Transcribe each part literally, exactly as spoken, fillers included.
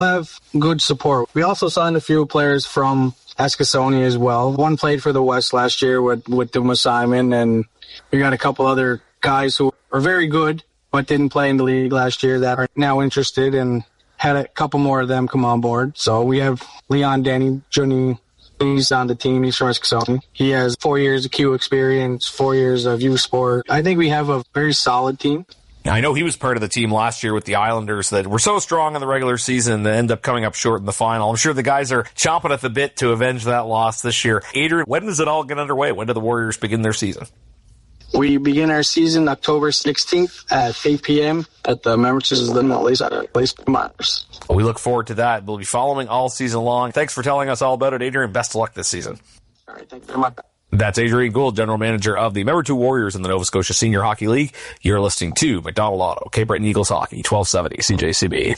have good support. We also signed a few players from Eskasoni as well. One played for the West last year with, with Duma Simon, and we got a couple other guys who are very good but didn't play in the league last year that are now interested, and had a couple more of them come on board. So we have Leon Denny, Johnny. He's on the team. He's from Eskasoni. He has four years of Q experience, four years of U Sport. I think we have a very solid team. I know he was part of the team last year with the Islanders that were so strong in the regular season that end up coming up short in the final. I'm sure the guys are chomping at the bit to avenge that loss this year. Adrian, when does it all get underway? When do the Warriors begin their season? We begin our season October sixteenth at eight p.m. at the Memorials Place Myers. We look forward to that. We'll be following all season long. Thanks for telling us all about it, Adrian. Best of luck this season. All right, thank you very much. That's Adrian Gould, General Manager of the Member two Warriors in the Nova Scotia Senior Hockey League. You're listening to McDonald Auto, Cape Breton Eagles Hockey, twelve seventy C J C B.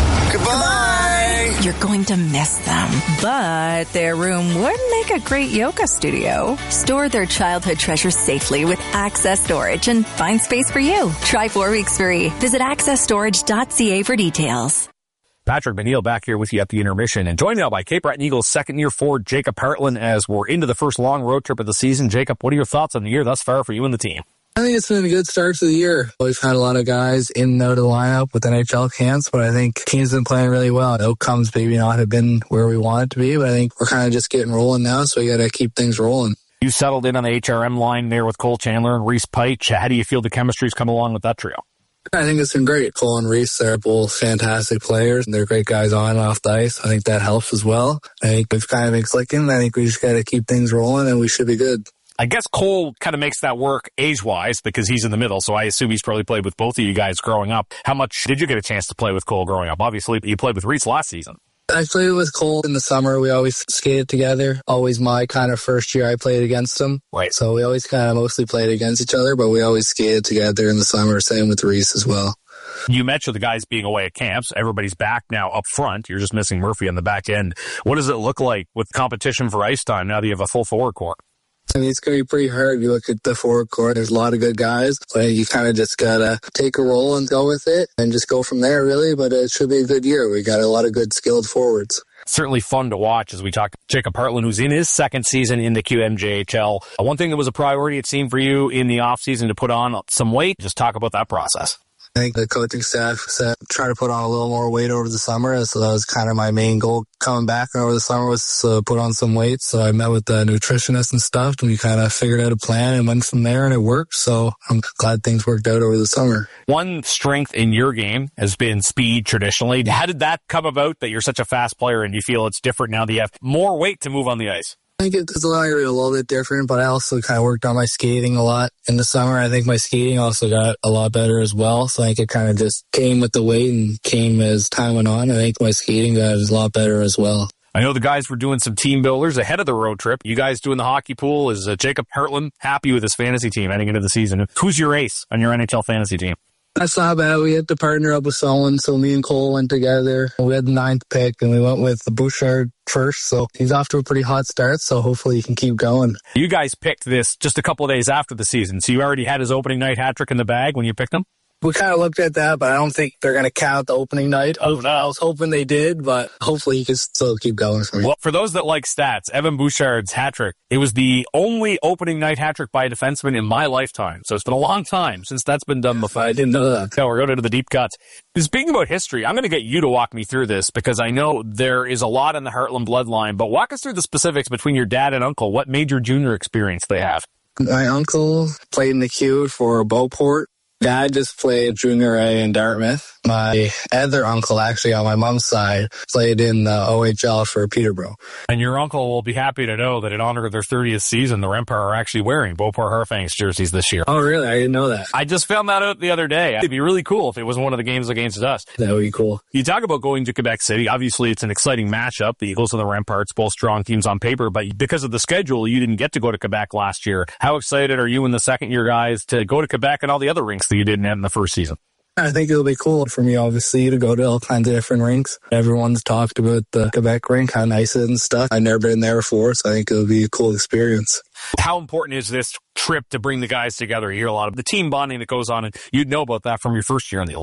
Goodbye! You're going to miss them, but their room would make a great yoga studio. Store their childhood treasures safely with Access Storage and find space for you. Try four weeks free. Visit access storage dot c a for details. Patrick McNeil back here with you at the intermission, and joined now by Cape Breton Eagles second-year forward Jacob Hartland as we're into the first long road trip of the season. Jacob, what are your thoughts on the year thus far for you and the team? I think it's been a good start to the year. We've had a lot of guys in and out of the lineup with N H L camps, but I think the team's been playing really well. The outcomes maybe not have been where we want it to be, but I think we're kind of just getting rolling now, so we got to keep things rolling. You settled in on the H R M line there with Cole Chandler and Reese Pike. How do you feel the chemistry's come along with that trio? I think it's been great. Cole and Reese, they're both fantastic players, and they're great guys on and off the ice. I think that helps as well. I think we've kind of been clicking. I think we just got to keep things rolling, and we should be good. I guess Cole kind of makes that work age-wise because he's in the middle, so I assume he's probably played with both of you guys growing up. How much did you get a chance to play with Cole growing up? Obviously, you played with Reese last season. I played with Cole in the summer. We always skated together. Always my kind of first year I played against him. Right. So we always kind of mostly played against each other, but we always skated together in the summer. Same with Reese as well. You mentioned the guys being away at camps. Everybody's back now up front. You're just missing Murphy on the back end. What does it look like with competition for ice time now that you have a full forward core? I mean, it's going to be pretty hard. You look at the forward core, there's a lot of good guys. But you kind of just got to take a roll and go with it and just go from there, really. But it should be a good year. We got a lot of good skilled forwards. Certainly fun to watch as we talk to Jacob Hartland, who's in his second season in the Q M J H L. One thing that was a priority, it seemed, for you in the offseason to put on some weight. Just talk about that process. I think the coaching staff said try to put on a little more weight over the summer. So that was kind of my main goal coming back over the summer was to put on some weight. So I met with the nutritionist and stuff, and we kind of figured out a plan and went from there, and it worked. So I'm glad things worked out over the summer. One strength in your game has been speed traditionally. How did that come about that you're such a fast player and you feel it's different now that you have more weight to move on the ice? I think it's a little bit different, but I also kind of worked on my skating a lot in the summer. I think my skating also got a lot better as well. So I think it kind of just came with the weight and came as time went on. I think my skating got a lot better as well. I know the guys were doing some team builders ahead of the road trip. You guys doing the hockey pool. Is uh, Jacob Hartland happy with his fantasy team heading into the season? Who's your ace on your N H L fantasy team? That's not bad. We had to partner up with someone, so me and Cole went together. We had the ninth pick, and we went with the Bouchard first, so he's off to a pretty hot start, so hopefully he can keep going. You guys picked this just a couple of days after the season, so you already had his opening night hat trick in the bag when you picked him? We kind of looked at that, but I don't think they're going to count the opening night. I was hoping they did, but hopefully he can still keep going for me. Well, for those that like stats, Evan Bouchard's hat trick, it was the only opening night hat trick by a defenseman in my lifetime. So it's been a long time since that's been done before. I didn't know that. No, we're going into the deep cuts. Speaking about history, I'm going to get you to walk me through this because I know there is a lot in the Hartland bloodline, but walk us through the specifics between your dad and uncle. What major junior experience they have? My uncle played in the Q for Beauport. Dad just played junior A in Dartmouth. My other uncle, actually on my mom's side, played in the O H L for Peterborough. And your uncle will be happy to know that in honor of their thirtieth season, the Empire are actually wearing Beauport Harfangs jerseys this year. Oh, really? I didn't know that. I just found that out the other day. It'd be really cool if it was one of the games against us. That would be cool. You talk about going to Quebec City. Obviously, it's an exciting matchup. The Eagles and the Ramparts, both strong teams on paper, but because of the schedule, you didn't get to go to Quebec last year. How excited are you and the second-year guys to go to Quebec and all the other rinks that you didn't have in the first season? I think it'll be cool for me, obviously, to go to all kinds of different rinks. Everyone's talked about the Quebec rink, how nice it is and stuff. I've never been there before, so I think it'll be a cool experience. How important is this trip to bring the guys together? You hear a lot of the team bonding that goes on, and you'd know about that from your first year in the league.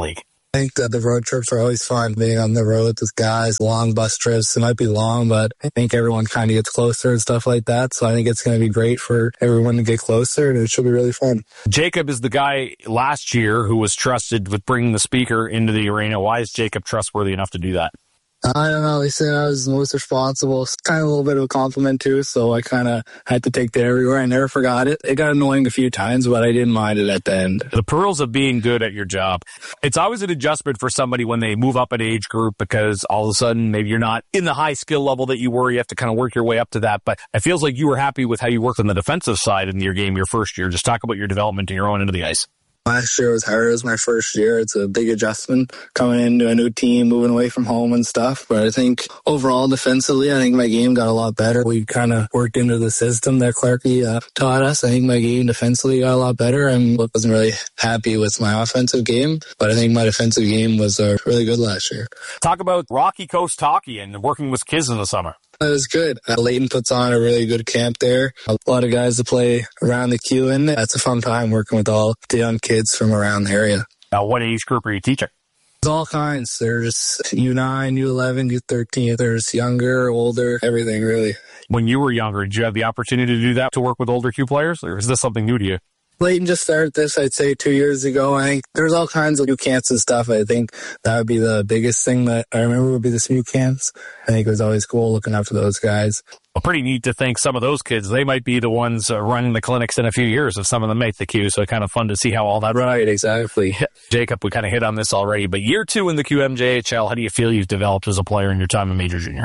I think that the road trips are always fun, being on the road with guys, long bus trips. It might be long, but I think everyone kind of gets closer and stuff like that. So I think it's going to be great for everyone to get closer, and it should be really fun. Jacob is the guy last year who was trusted with bringing the speaker into the arena. Why is Jacob trustworthy enough to do that? I don't know. They said I was the most responsible. It's kind of a little bit of a compliment, too, so I kind of had to take that everywhere. I never forgot it. It got annoying a few times, but I didn't mind it at the end. The pearls of being good at your job. It's always an adjustment for somebody when they move up an age group because all of a sudden maybe you're not in the high skill level that you were. You have to kind of work your way up to that. But it feels like you were happy with how you worked on the defensive side in your game your first year. Just talk about your development and your own into the ice. Last year was hard. It was my first year. It's a big adjustment coming into a new team, moving away from home and stuff. But I think overall defensively, I think my game got a lot better. We kind of worked into the system that Clarkie uh, taught us. I think my game defensively got a lot better. I wasn't really happy with my offensive game, but I think my defensive game was uh, really good last year. Talk about Rocky Coast hockey and working with kids in the summer. It was good. Uh, Leighton puts on a really good camp there. A lot of guys to play around the queue, and that's a fun time working with all the young kids from around the area. Now, what age group are you teaching? There's all kinds. There's U nine, U eleven, U thirteen. There's younger, older, everything really. When you were younger, did you have the opportunity to do that, to work with older Q players, or is this something new to you? Leighton just started this, I'd say, two years ago. I think there's all kinds of new camps and stuff. I think that would be the biggest thing that I remember would be the new camps. I think it was always cool looking after those guys. Well, pretty neat to think some of those kids, they might be the ones uh, running the clinics in a few years if some of them make the Q, so kind of fun to see how all that... Right, exactly. Jacob, we kind of hit on this already, but year two in the Q M J H L, how do you feel you've developed as a player in your time in Major Junior?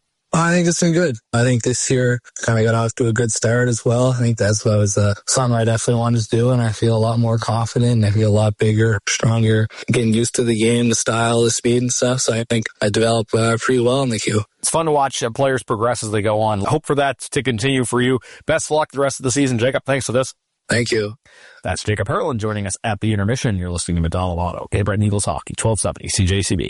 I think it's been good. I think this year kind of got off to a good start as well. I think that's what was uh, something I definitely wanted to do, and I feel a lot more confident, and I feel a lot bigger, stronger, getting used to the game, the style, the speed and stuff. So I think I developed uh, pretty well in the Q. It's fun to watch uh, players progress as they go on. Hope for that to continue for you. Best of luck the rest of the season, Jacob. Thanks for this. Thank you. That's Jacob Herlin joining us at the intermission. You're listening to McDonald Auto. Cape Breton Eagles Hockey, twelve seventy C J C B.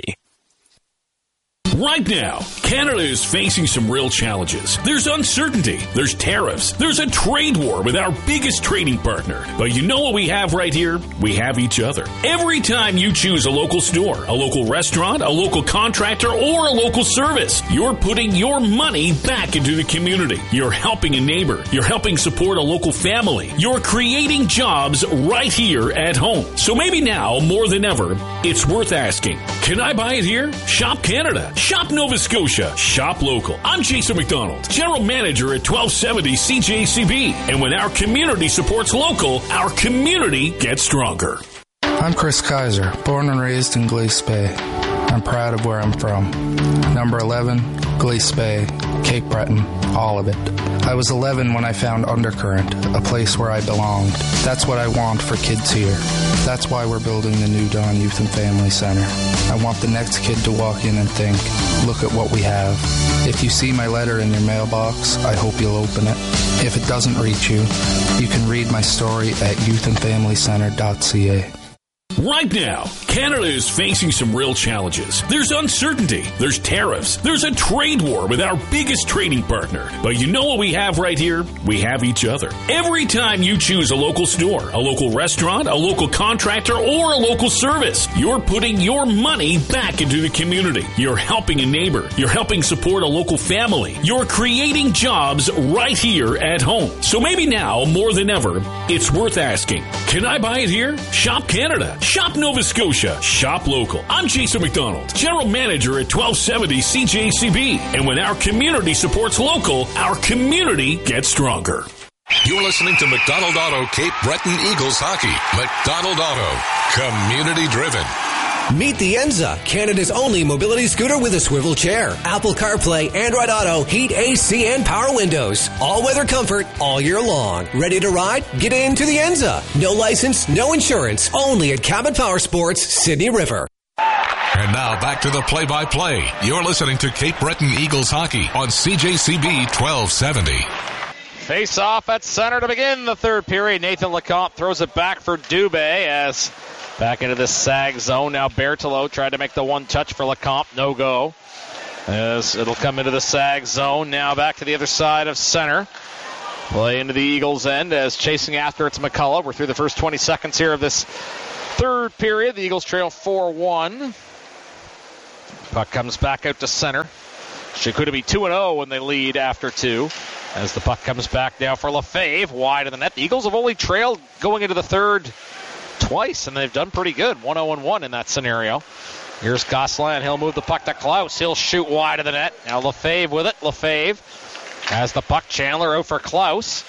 Right now, Canada is facing some real challenges. There's uncertainty, there's tariffs, there's a trade war with our biggest trading partner. But you know what we have right here? We have each other. Every time you choose a local store, a local restaurant, a local contractor, or a local service, you're putting your money back into the community. You're helping a neighbor. You're helping support a local family. You're creating jobs right here at home. So maybe now, more than ever, it's worth asking, can I buy it here? Shop Canada. Shop Nova Scotia. Shop local. I'm Jason McDonald, General Manager at twelve seventy C J C B. And when our community supports local, our community gets stronger. I'm Chris Kaiser, born and raised in Glace Bay. I'm proud of where I'm from. Number eleven, Glace Bay, Cape Breton, all of it. I was eleven when I found Undercurrent, a place where I belonged. That's what I want for kids here. That's why we're building the new Dawn Youth and Family Center. I want the next kid to walk in and think, look at what we have. If you see my letter in your mailbox, I hope you'll open it. If it doesn't reach you, you can read my story at youth and family center dot c a. Right now, Canada is facing some real challenges. There's uncertainty, there's tariffs, there's a trade war with our biggest trading partner. But you know what we have right here? We have each other. Every time you choose a local store, a local restaurant, a local contractor, or a local service, you're putting your money back into the community. You're helping a neighbor. You're helping support a local family. You're creating jobs right here at home. So maybe now, more than ever, it's worth asking, can I buy it here? Shop Canada. Shop Nova Scotia. Shop local. I'm Jason McDonald, General Manager at twelve seventy C J C B. And when our community supports local, our community gets stronger. You're listening to McDonald Auto Cape Breton Eagles Hockey. McDonald Auto. Community driven. Meet the Enza, Canada's only mobility scooter with a swivel chair. Apple CarPlay, Android Auto, heat, A C, and power windows. All-weather comfort all year long. Ready to ride? Get into the Enza. No license, no insurance. Only at Cabot Power Sports, Sydney River. And now back to the play-by-play. You're listening to Cape Breton Eagles Hockey on C J C B twelve seventy. Face off at center to begin the third period. Nathan Lecomte throws it back for Dubé as back into the sag zone. Now Berthelot tried to make the one touch for Lecomte. No go. As it'll come into the sag zone. Now back to the other side of center. Play into the Eagles' end as chasing after it's McCullough. We're through the first twenty seconds here of this Third period, the Eagles trail four one. Puck comes back out to center. Chicoutimi two and oh when they lead after two. As the puck comes back now for Lefebvre, wide of the net. The Eagles have only trailed going into the third twice, and they've done pretty good. one oh and one in that scenario. Here's Gosselin. He'll move the puck to Klaus. He'll shoot wide of the net. Now Lefebvre with it. Lefebvre has the puck. Chandler out for Klaus.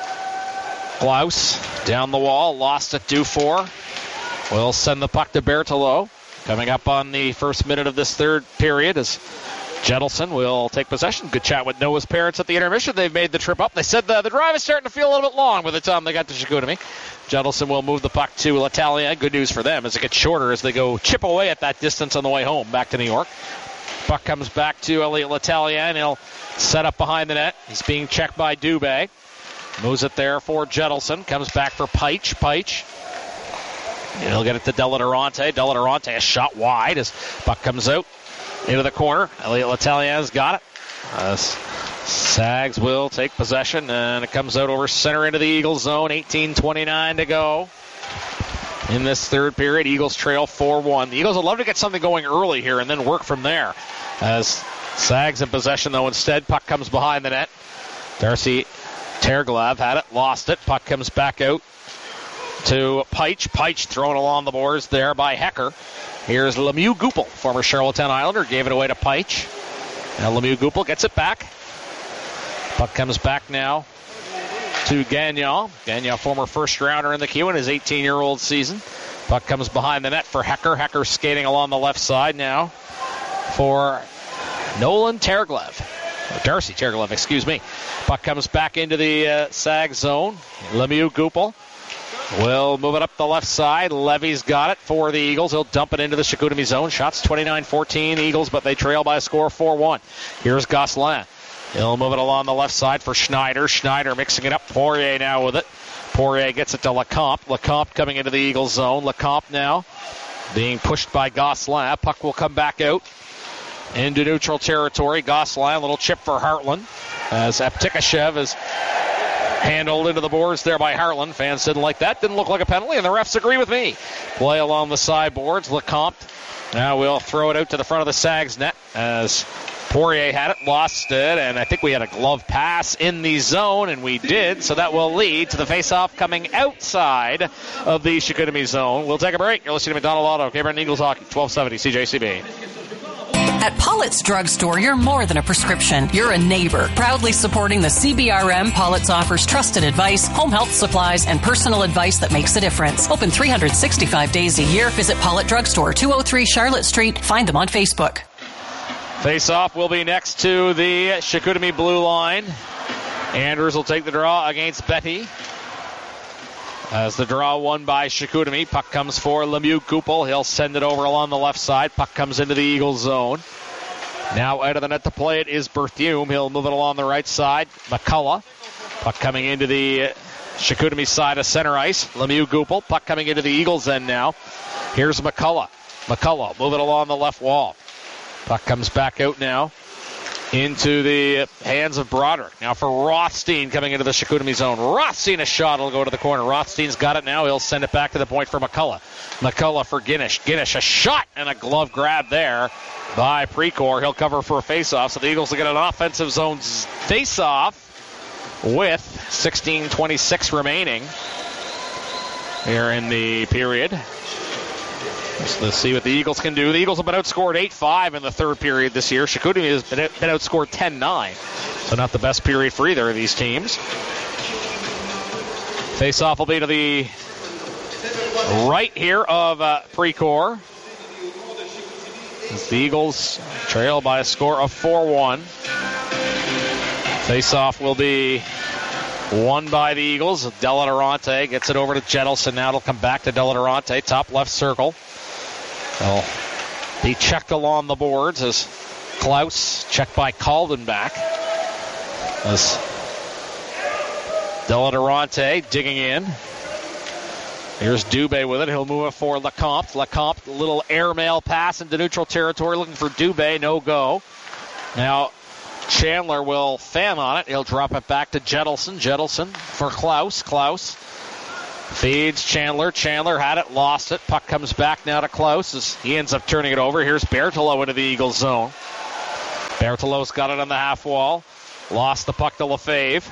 Klaus down the wall. Lost it. Dufour will send the puck to Berthelot. Coming up on the first minute of this third period as Jettleson will take possession. Good chat with Noah's parents at the intermission. They've made the trip up. They said the, the drive is starting to feel a little bit long by the time they got to Chicoutimi. Jettleson will move the puck to L'Italien. Good news for them as it gets shorter as they go chip away at that distance on the way home back to New York. Puck comes back to Elliot L'Italien. He'll set up behind the net. He's being checked by Dubé. Moves it there for Jettleson. Comes back for Peich. Peich. He'll get it to Delatorante. Delatorante, a shot wide as puck comes out into the corner. Elliot L'Italien's got it. Uh, Sags will take possession, and it comes out over center into the Eagles zone. eighteen twenty-nine to go in this third period. Eagles trail four one. The Eagles would love to get something going early here and then work from there. As Sags in possession, though, instead. Puck comes behind the net. Darcy Terglav had it, lost it. Puck comes back out to Peich. Peich thrown along the boards there by Hecker. Here's Lemieux Goupil, former Charlottetown Islander, gave it away to Peich. Now Lemieux Goupil gets it back. Puck comes back now to Gagnon. Gagnon, former first rounder in the Q in his eighteen-year-old season. Puck comes behind the net for Hecker. Hecker skating along the left side now for Nolan Terglav. Darcy Terglav, excuse me. Puck comes back into the uh, Sag zone. Lemieux Goupil will move it up the left side. Levy's got it for the Eagles. He'll dump it into the Chicoutimi zone. Shots twenty-nine fourteen Eagles, but they trail by a score of four one. Here's Gosselin. He'll move it along the left side for Schneider. Schneider mixing it up. Poirier now with it. Poirier gets it to Lecomte. Lecomte coming into the Eagles zone. Lecomte now being pushed by Gosselin. Puck will come back out into neutral territory. Gosselin, a little chip for Hartland as Aptikashev is handled into the boards there by Hartland. Fans didn't like that. Didn't look like a penalty, and the refs agree with me. Play along the sideboards. Lecomte now we'll throw it out to the front of the Sags net as Poirier had it, lost it, and I think we had a glove pass in the zone, and we did, so that will lead to the face-off coming outside of the Chicoutimi zone. We'll take a break. You're listening to McDonald Auto, Cape Breton Eagles Hockey, twelve seventy C J C B. At Pollitt's Drugstore, you're more than a prescription. You're a neighbor. Proudly supporting the C B R M, Pollitt's offers trusted advice, home health supplies, and personal advice that makes a difference. Open three hundred sixty-five days a year. Visit Pollitt Drugstore, two oh three Charlotte Street. Find them on Facebook. Face-off will be next to the Chicoutimi blue line. Andrews will take the draw against Betty. As the draw won by Chicoutimi. Puck comes for Lemieux Goupil. He'll send it over along the left side. Puck comes into the Eagles zone. Now out of the net to play it is Berthiaume. He'll move it along the right side. McCullough. Puck coming into the Chicoutimi side of center ice. Lemieux Goupil. Puck coming into the Eagles end now. Here's McCullough. McCullough move it along the left wall. Puck comes back out now into the hands of Broderick. Now for Rothstein coming into the Chicoutimi zone. Rothstein, a shot will go to the corner. Rothstein's got it now. He'll send it back to the point for McCullough. McCullough for Guinish. Guinish, a shot and a glove grab there by Precor. He'll cover for a face-off. So the Eagles will get an offensive zone face-off with sixteen twenty-six remaining here in the period. Let's see what the Eagles can do. The Eagles have been outscored eight five in the third period this year. Chicoutimi has been, been outscored ten nine. So not the best period for either of these teams. Face-off will be to the right here of uh, Precor. As the Eagles trail by a score of four one. Face-off will be won by the Eagles. Delatorante gets it over to Jettleson. Now it'll come back to Delatorante. Top left circle. They'll be checked along the boards as Klaus checked by Caldenbach. As Delatorante digging in. Here's Dubé with it. He'll move it for Lecomte. Lecomte, a little airmail pass into neutral territory looking for Dubé. No go. Now Chandler will fan on it. He'll drop it back to Jettleson. Jettleson for Klaus. Klaus Feeds Chandler. Chandler had it, lost it. Puck comes back now to Klaus as he ends up turning it over. Here's Berthelot into the Eagles zone. Berthelot's got it on the half wall. Lost the puck to Lefebvre.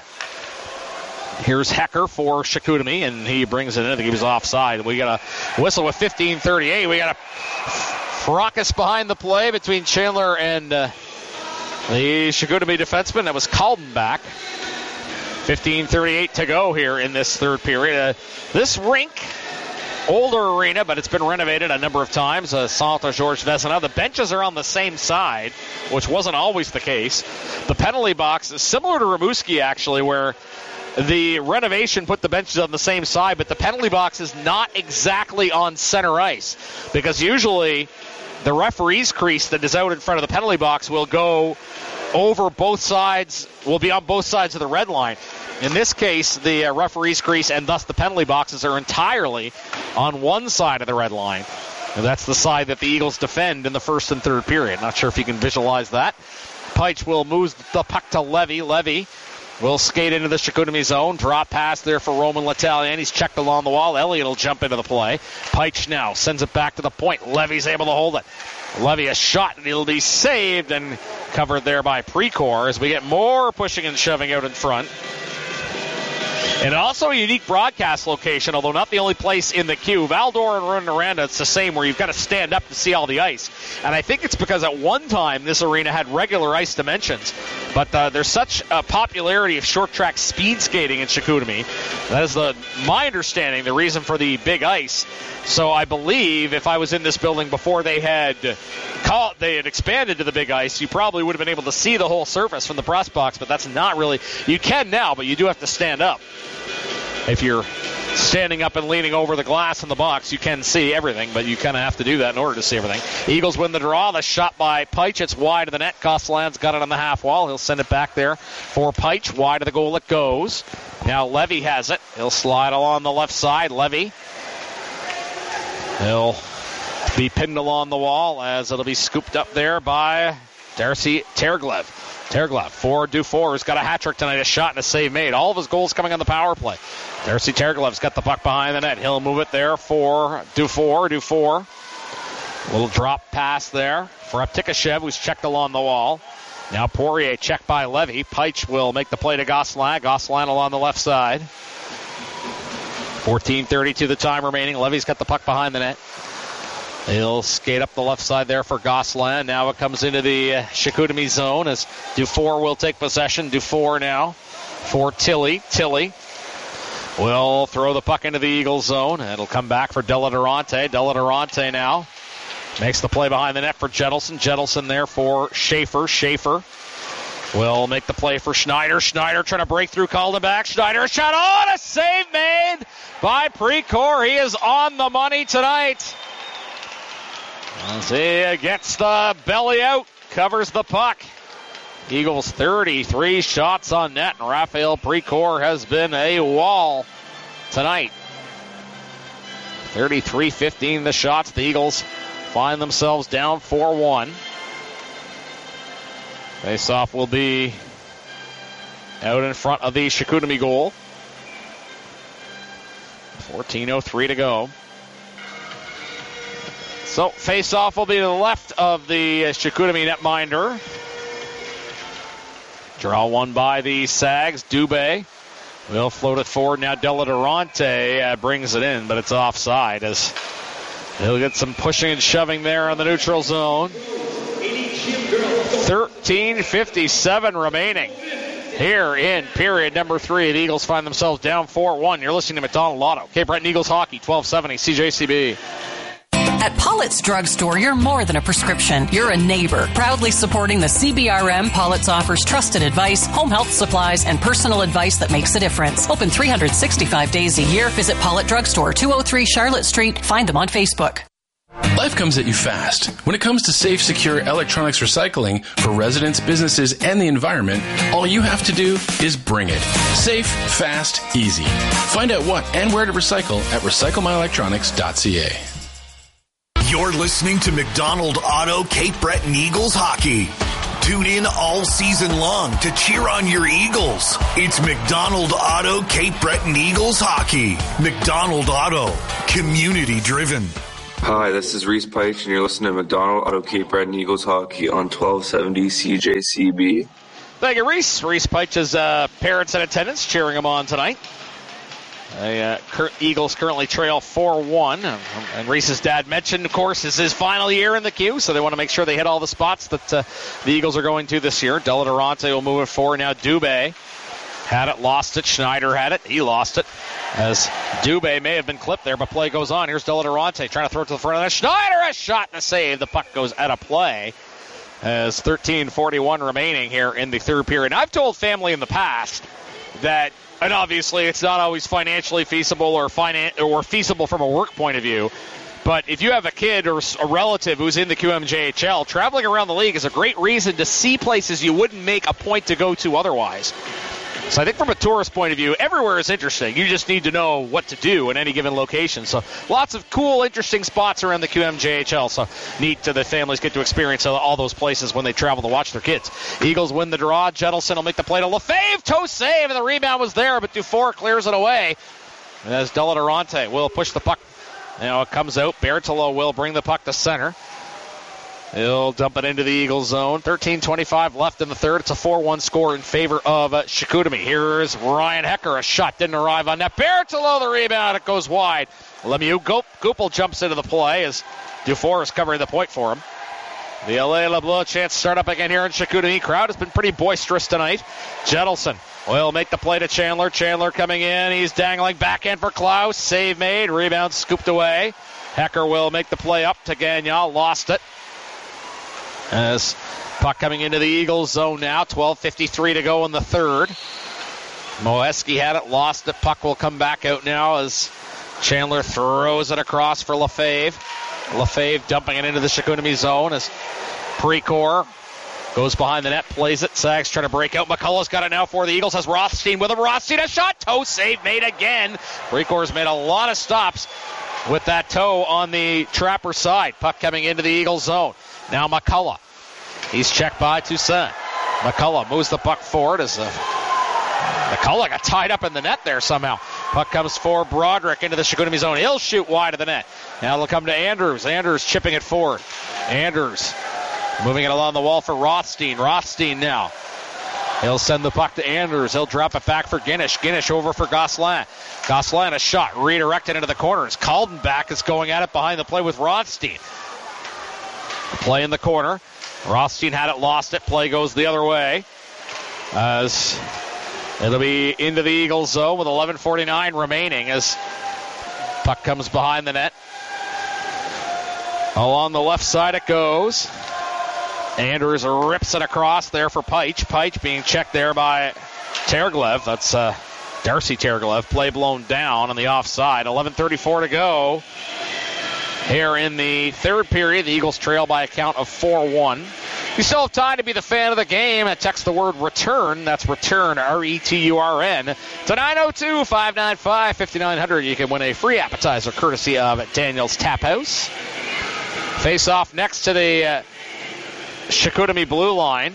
Here's Hecker for Chicoutimi, and he brings it in. I think he was offside. We got a whistle with fifteen thirty-eight. We got a fracas behind the play between Chandler and uh, the Chicoutimi defenseman. That was Kaldenbach. fifteen thirty-eight to go here in this third period. Uh, this rink, older arena, but it's been renovated a number of times. Uh, Centre Georges Vezina. The benches are on the same side, which wasn't always the case. The penalty box is similar to Rimouski, actually, where the renovation put the benches on the same side, but the penalty box is not exactly on center ice, because usually the referee's crease that is out in front of the penalty box will go over both sides, will be on both sides of the red line. In this case, the uh, referee's crease and thus the penalty boxes are entirely on one side of the red line. And that's the side that the Eagles defend in the first and third period. Not sure if you can visualize that. Peitsch will move the puck to Levy. Levy will skate into the Chicoutimi zone. Drop pass there for Roman L'Italien. He's checked along the wall. Elliott will jump into the play. Peitsch now sends it back to the point. Levy's able to hold it. Levy a shot, and it'll be saved and covered there by Precor as we get more pushing and shoving out in front. And also a unique broadcast location, although not the only place in the queue. Val-d'Or and Rouyn-Noranda, it's the same, where you've got to stand up to see all the ice. And I think it's because at one time this arena had regular ice dimensions. But uh, there's such a popularity of short-track speed skating in Chicoutimi. That is, the, my understanding, the reason for the big ice. So I believe if I was in this building before they had call, they had expanded to the big ice, you probably would have been able to see the whole surface from the press box, but that's not really... You can now, but you do have to stand up. If you're standing up and leaning over the glass in the box, you can see everything, but you kind of have to do that in order to see everything. Eagles win the draw. The shot by Peitsch. It's wide of the net. Gosselin's got it on the half wall. He'll send it back there for Peitsch. Wide of the goal it goes. Now Levy has it. He'll slide along the left side. Levy. He'll be pinned along the wall as it'll be scooped up there by Darcy Terglev. Terglev for Dufour, who's got a hat trick tonight, a shot and a save made. All of his goals coming on the power play. Darcy Terglev's got the puck behind the net. He'll move it there for Dufour. Dufour. Little drop pass there for Aptikashev, who's checked along the wall. Now Poirier checked by Levy. Peitsch will make the play to Gosselin. Gosselin along the left side. fourteen thirty-two the time remaining. Levy's got the puck behind the net. He'll skate up the left side there for Gosselin. Now it comes into the uh, Chicoutimi zone as Dufour will take possession. Dufour now for Tilly. Tilly will throw the puck into the Eagles zone. It'll come back for Deladurante. Deladurante now makes the play behind the net for Jettelson. Jettelson there for Schaefer. Schaefer will make the play for Schneider. Schneider trying to break through Kaldenbach. Schneider, a shot on, a save made by Precor. He is on the money tonight. As he gets the belly out, covers the puck. Eagles thirty-three shots on net, and Raphael Precor has been a wall tonight. thirty-three fifteen the shots. The Eagles find themselves down four one. Face-off will be out in front of the Chicoutimi goal. fourteen oh three to go. So, face-off will be to the left of the Chicoutimi netminder. Draw one by the Sags. Dubé will float it forward. Now Deladurante uh, brings it in, but it's offside as he'll get some pushing and shoving there on the neutral zone. thirteen fifty-seven remaining here in period number three. The Eagles find themselves down four one. You're listening to McDonald Lotto. Cape Breton Eagles Hockey, twelve seventy C J C B. At Pollitt's Drugstore, you're more than a prescription. You're a neighbor, proudly supporting the C B R M. Pollitt's offers trusted advice, home health supplies, and personal advice that makes a difference. Open three hundred sixty-five days a year. Visit Pollitt Drugstore, two oh three Charlotte Street. Find them on Facebook. Life comes at you fast. When it comes to safe, secure electronics recycling for residents, businesses, and the environment, all you have to do is bring it. Safe, fast, easy. Find out what and where to recycle at recycle my electronics dot c a. You're listening to McDonald Auto Cape Breton Eagles Hockey. Tune in all season long to cheer on your Eagles. It's McDonald Auto Cape Breton Eagles hockey. McDonald Auto, community driven. Hi, this is Reese Peich, and you're listening to McDonald Auto Cape Breton Eagles hockey on twelve seventy C J C B. Thank you, Reese. Reese Peich's uh, parents in attendance cheering him on tonight. The uh, Cur- Eagles currently trail four one. And, and Reese's dad mentioned, of course, this is his final year in the queue, so they want to make sure they hit all the spots that uh, the Eagles are going to this year. Della Durante will move it forward. Now Dubé had it, lost it. Schneider had it. He lost it. As Dubé may have been clipped there, but play goes on. Here's Della Durante trying to throw it to the front of that. Schneider, a shot and a save. The puck goes out of play. As thirteen forty-one remaining here in the third period. And I've told family in the past that, and obviously it's not always financially feasible or finan- or feasible from a work point of view, but if you have a kid or a relative who's in the Q M J H L, traveling around the league is a great reason to see places you wouldn't make a point to go to otherwise. So I think from a tourist point of view, everywhere is interesting. You just need to know what to do in any given location. So lots of cool, interesting spots around the Q M J H L. So neat to the families get to experience all those places when they travel to watch their kids. Eagles win the draw. Jettleson will make the play to Lefebvre. Toe save, and the rebound was there, but Dufour clears it away. And as Della Durante will push the puck. Now it comes out. Bertolo will bring the puck to center. He'll dump it into the Eagles zone. thirteen twenty-five left in the third. It's a four one score in favor of uh, Chicoutimi. Here's Ryan Hecker. A shot didn't arrive on net. Bertolo, the rebound. It goes wide. Lemieux Goupil jumps into the play as Dufour is covering the point for him. The L A LeBlanc chance to start up again here in Chicoutimi. Crowd has been pretty boisterous tonight. Jettleson will make the play to Chandler. Chandler coming in. He's dangling backhand for Klaus. Save made. Rebound scooped away. Hecker will make the play up to Gagnon. Lost it. As puck coming into the Eagles zone now. twelve fifty-three to go in the third. Moeski had it, lost it. Puck will come back out now as Chandler throws it across for Lefebvre. Lefebvre dumping it into the Chicoutimi zone as Precor goes behind the net, plays it. Sags trying to break out. McCullough's got it now for the Eagles. Has Rothstein with him. Rothstein, a shot. Toe save made again. Precor's made a lot of stops with that toe on the Trapper side. Puck coming into the Eagles zone. Now McCullough. He's checked by Toussaint. McCullough moves the puck forward as uh, McCullough got tied up in the net there somehow. Puck comes for Broderick into the Chicoutimi zone. He'll shoot wide of the net. Now it'll come to Andrews. Andrews chipping it forward. Andrews moving it along the wall for Rothstein. Rothstein now. He'll send the puck to Andrews. He'll drop it back for Guinish. Guinish over for Gosselin. Gosselin, a shot redirected into the corners. Caldenbach is going at it behind the play with Rothstein. Play in the corner. Rothstein had it, lost it. Play goes the other way. As it'll be into the Eagles zone with eleven forty-nine remaining as puck comes behind the net. Along the left side it goes. Andrews rips it across there for Peich. Peich being checked there by Terglev. That's uh, Darcy Terglev. Play blown down on the offside. eleven thirty-four to go. Here in the third period, the Eagles trail by a count of four one. You still have time to be the fan of the game and text the word return. That's return, R E T U R N, to nine oh two, five nine five, five nine zero zero. You can win a free appetizer courtesy of Daniel's Tap House. Face off next to the uh, Chicoutimi blue line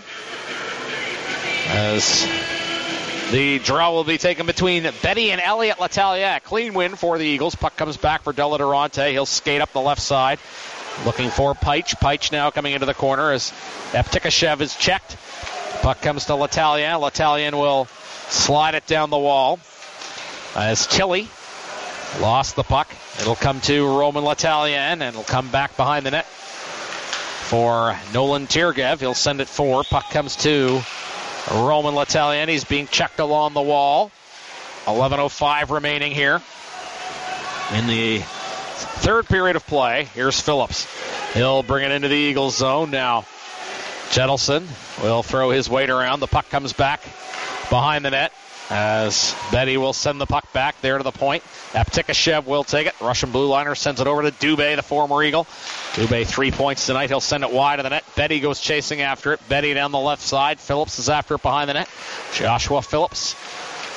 as the draw will be taken between Betty and Elliott Letalier. Clean win for the Eagles. Puck comes back for Della Durante. He'll skate up the left side. Looking for Peich. Peich now coming into the corner as Eptikashev is checked. Puck comes to Letalier. Letalier will slide it down the wall. As Tilly lost the puck. It'll come to Roman Letalier and it'll come back behind the net for Nolan Tergev. He'll send it forward. Puck comes to Roman Letalier. He's being checked along the wall. eleven oh five remaining here in the third period of play. Here's Phillips. He'll bring it into the Eagles zone now. Jettleson will throw his weight around. The puck comes back behind the net as Betty will send the puck back there to the point. Eptikashev will take it. Russian blue liner sends it over to Dubé, the former Eagle. Dubé three points tonight. He'll send it wide of the net. Betty goes chasing after it. Betty down the left side. Phillips is after it behind the net. Joshua Phillips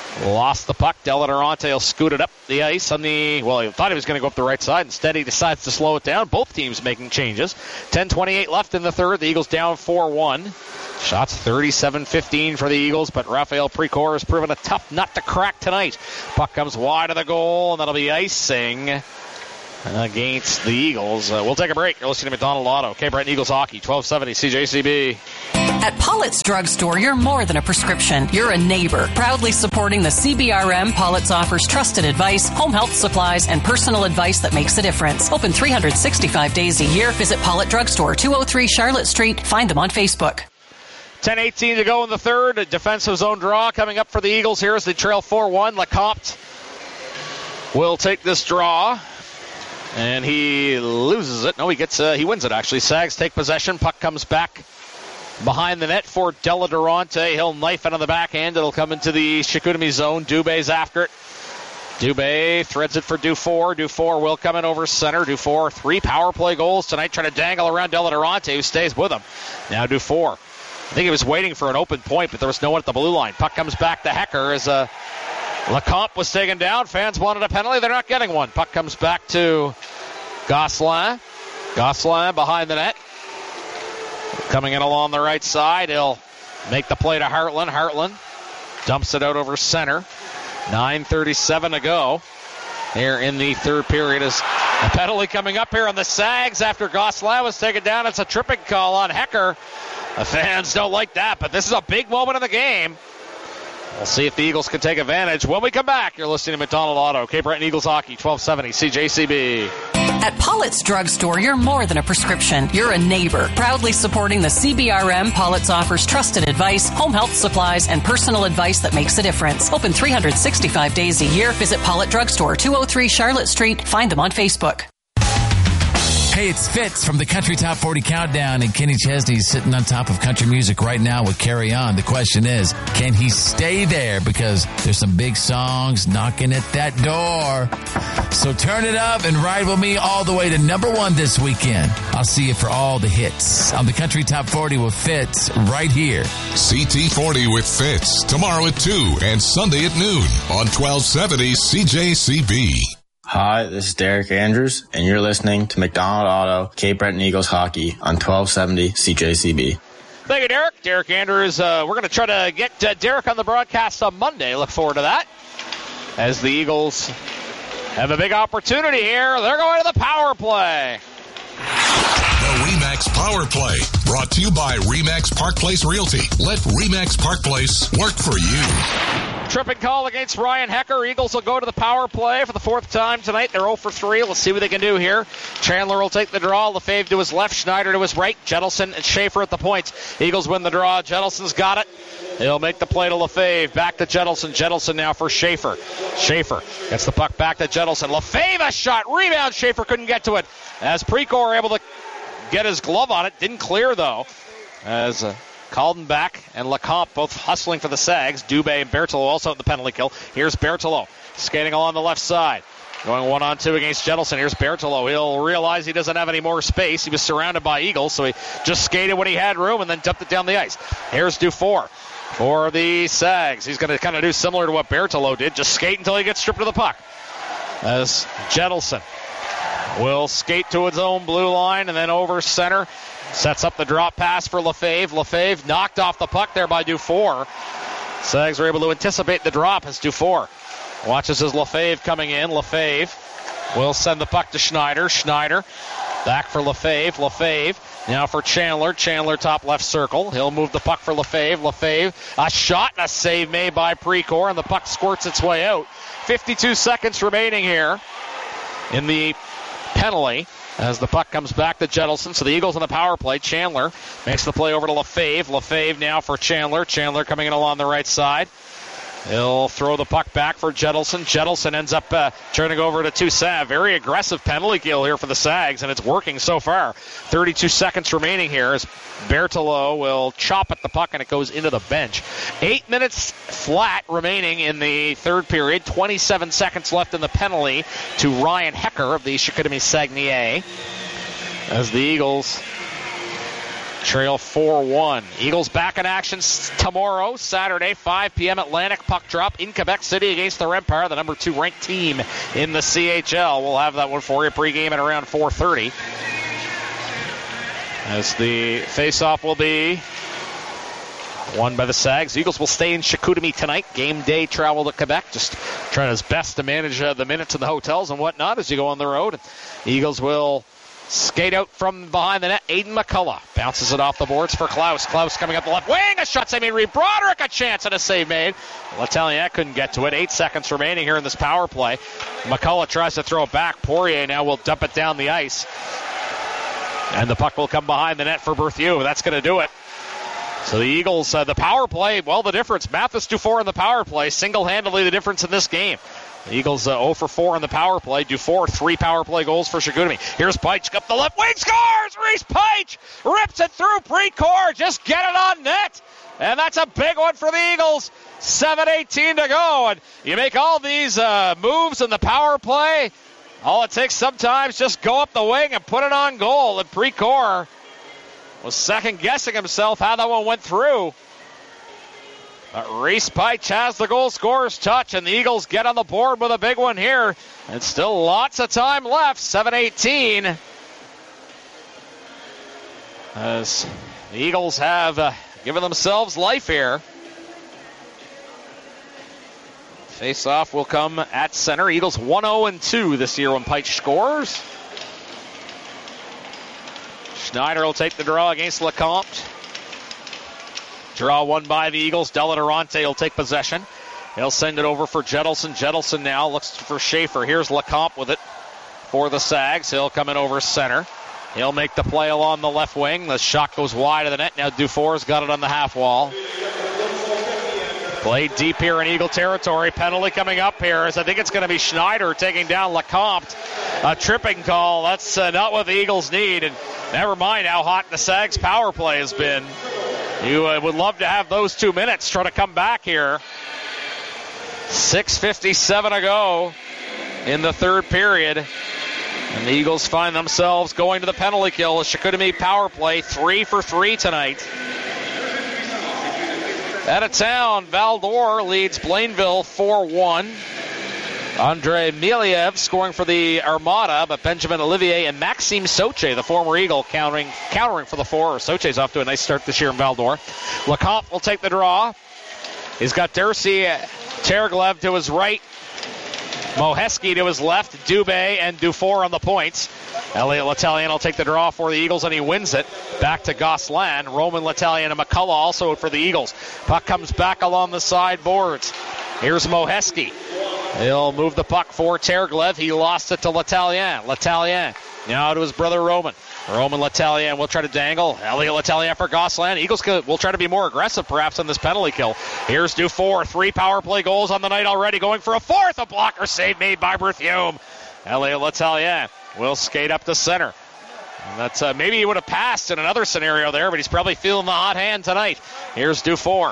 Lost the puck. Deladorante will scoot it up the ice on the, well, he thought he was going to go up the right side. Instead, he decides to slow it down. Both teams making changes. ten twenty-eight left in the third. The Eagles down four one. Shots thirty-seven fifteen for the Eagles, but Rafael Precourt has proven a tough nut to crack tonight. Puck comes wide of the goal, and that'll be icing against the Eagles. Uh, we'll take a break. You're listening to McDonald Auto. Cape Breton Eagles Hockey, twelve seventy C J C B. At Pollett's Drugstore, you're more than a prescription. You're a neighbor. Proudly supporting the C B R M, Pollett's offers trusted advice, home health supplies, and personal advice that makes a difference. Open three hundred sixty-five days a year. Visit Pollett Drugstore, two oh three Charlotte Street. Find them on Facebook. ten eighteen to go in the third. A defensive zone draw coming up for the Eagles here as they trail four one. Lecomte will take this draw. And he loses it. No, he gets. Uh, he wins it, actually. Sags take possession. Puck comes back behind the net for Deladorante. He'll knife it on the backhand. It'll come into the Chicoutimi zone. Dubé's after it. Dubé threads it for Dufour. Dufour will come in over center. Dufour, three power play goals tonight, trying to dangle around Deladorante, who stays with him. Now Dufour. I think he was waiting for an open point, but there was no one at the blue line. Puck comes back to Hecker as uh, Lecomte was taken down. Fans wanted a penalty. They're not getting one. Puck comes back to Gosselin. Gosselin behind the net. Coming in along the right side. He'll make the play to Hartland. Hartland dumps it out over center. nine thirty-seven to go here in the third period. Is a penalty coming up here on the Sags after Gosselin was taken down. It's a tripping call on Hecker. The fans don't like that, but this is a big moment in the game. We'll see if the Eagles can take advantage. When we come back, you're listening to McDonald Auto, Cape Breton Eagles Hockey, twelve seventy C J C B. At Pollett's Drugstore, you're more than a prescription. You're a neighbor. Proudly supporting the C B R M, Pollett's offers trusted advice, home health supplies, and personal advice that makes a difference. Open three hundred sixty-five days a year. Visit Pollett Drugstore, two oh three Charlotte Street. Find them on Facebook. Hey, it's Fitz from the Country Top forty Countdown, and Kenny Chesney's sitting on top of country music right now with Carry On. The question is, can he stay there? Because there's some big songs knocking at that door. So turn it up and ride with me all the way to number one this weekend. I'll see you for all the hits on the Country Top forty with Fitz right here. C T forty with Fitz tomorrow at two and Sunday at noon on twelve seventy C J C B. Hi, this is Derek Andrews, and you're listening to McDonald Auto, Cape Breton Eagles Hockey on twelve seventy C J C B. Thank you, Derek. Derek Andrews. Uh, we're going to try to get uh, Derek on the broadcast on Monday. Look forward to that. As the Eagles have a big opportunity here. They're going to the power play. The RE/MAX Power Play, brought to you by RE/MAX Park Place Realty. Let RE/MAX Park Place work for you. Tripping call against Ryan Hecker. Eagles will go to the power play for the fourth time tonight. They're oh for three. Let's see what they can do here. Chandler will take the draw. Lefebvre to his left. Schneider to his right. Jettleson and Schaefer at the points. Eagles win the draw. Jettelson's got it. He'll make the play to Lefebvre. Back to Jettelson. Jettelson now for Schaefer. Schaefer gets the puck back to Jettelson. Lefebvre, a shot. Rebound. Schaefer couldn't get to it. As Precourt able to get his glove on it. Didn't clear, though. As uh, Caldenbach and Lecomte both hustling for the Sags. Dubé and Berthelot also in the penalty kill. Here's Berthelot skating along the left side. Going one on two against Jettelson. Here's Berthelot. He'll realize he doesn't have any more space. He was surrounded by Eagles, so he just skated when he had room and then dumped it down the ice. Here's Dufour for the Sags. He's going to kind of do similar to what Berthelot did. Just skate until he gets stripped of the puck. As Jettelson will skate to his own blue line and then over center. Sets up the drop pass for Lefebvre. Lefebvre knocked off the puck there by Dufour. Sags were able to anticipate the drop as Dufour watches his Lefebvre coming in. Lefebvre will send the puck to Schneider. Schneider back for Lefebvre. Lefebvre now for Chandler. Chandler top left circle. He'll move the puck for Lefebvre. Lefebvre, a shot and a save made by Precourt, and the puck squirts its way out. fifty-two seconds remaining here in the penalty. As the puck comes back to Jettelson. So the Eagles on the power play. Chandler makes the play over to Lefebvre. Lefebvre now for Chandler. Chandler coming in along the right side. He'll throw the puck back for Jettelson. Jettelson ends up uh, turning over to Toussaint. Very aggressive penalty kill here for the Sags, and it's working so far. thirty-two seconds remaining here as Berthelot will chop at the puck, and it goes into the bench. Eight minutes flat remaining in the third period. twenty-seven seconds left in the penalty to Ryan Hecker of the Chicoutimi Saguenay. As the Eagles trail four one. Eagles back in action tomorrow, Saturday, five p.m. Atlantic puck drop in Quebec City against the Empire, the number two ranked team in the C H L. We'll have that one for you pregame at around four thirty. As the face-off will be won by the Sags. Eagles will stay in Chicoutimi tonight. Game day travel to Quebec. Just trying his best to manage uh, the minutes in the hotels and whatnot as you go on the road. Eagles will skate out from behind the net. Aiden McCullough bounces it off the boards for Klaus. Klaus coming up the left wing. A shot save made. Reed Broderick, a chance and a save made. L'Italien couldn't get to it. Eight seconds remaining here in this power play. McCullough tries to throw it back. Poirier now will dump it down the ice. And the puck will come behind the net for Berthiaume. That's going to do it. So the Eagles, uh, the power play, well, the difference. Mathis Dufour in the power play, single-handedly the difference in this game. The Eagles uh, oh for four in the power play. Dufour, three power play goals for Chicoutimi. Here's Peitsch up the left wing, scores! Reese Peitsch rips it through Precourt. Just get it on net. And that's a big one for the Eagles. seven eighteen to go. And you make all these uh, moves in the power play. All it takes sometimes just go up the wing and put it on goal. And Precourt was second-guessing himself how that one went through. But Reese Peitsch has the goal scorer's touch, and the Eagles get on the board with a big one here. And still lots of time left, seven eighteen. As the Eagles have uh, given themselves life here. Face-off will come at center. Eagles one oh two this year when Peitsch scores. Schneider will take the draw against Lecomte. Draw won by the Eagles. Deladorante will take possession. He'll send it over for Jettleson. Jettleson now looks for Schaefer. Here's Lecomte with it for the Sags. He'll come in over center. He'll make the play along the left wing. The shot goes wide of the net. Now Dufour's got it on the half wall. Played deep here in Eagle territory. Penalty coming up here as I think it's going to be Schneider taking down Lecomte. A tripping call. That's uh, not what the Eagles need. And never mind how hot the Sags power play has been. You uh, would love to have those two minutes try to come back here. six fifty-seven to go in the third period. And the Eagles find themselves going to the penalty kill. The Chicoutimi power play, three for three tonight. Out of town, Val-d'Or leads Blainville four one. Andre Miliev scoring for the Armada, but Benjamin Olivier and Maxime Soche, the former Eagle, countering countering for the four. Soche's off to a nice start this year in Val-d'Or. Lecomte will take the draw. He's got Darcy Terglev to his right, Moheski to his left, Dubé and Dufour on the points. Elliot L'Italien will take the draw for the Eagles, and he wins it. Back to Gosselin. Roman L'Italien and McCullough also for the Eagles. Puck comes back along the side boards. Here's Moheski. He'll move the puck for Terglev. He lost it to L'Italien. L'Italien now to his brother Roman. Roman L'Italien will try to dangle. Elliot L'Italien for Gosselin. Eagles will try to be more aggressive perhaps on this penalty kill. Here's Dufour. Three power play goals on the night already. Going for a fourth. A blocker save made by Berthiaume. Elliot L'Italien will skate up to center. And that's uh, maybe he would have passed in another scenario there, but he's probably feeling the hot hand tonight. Here's Dufour.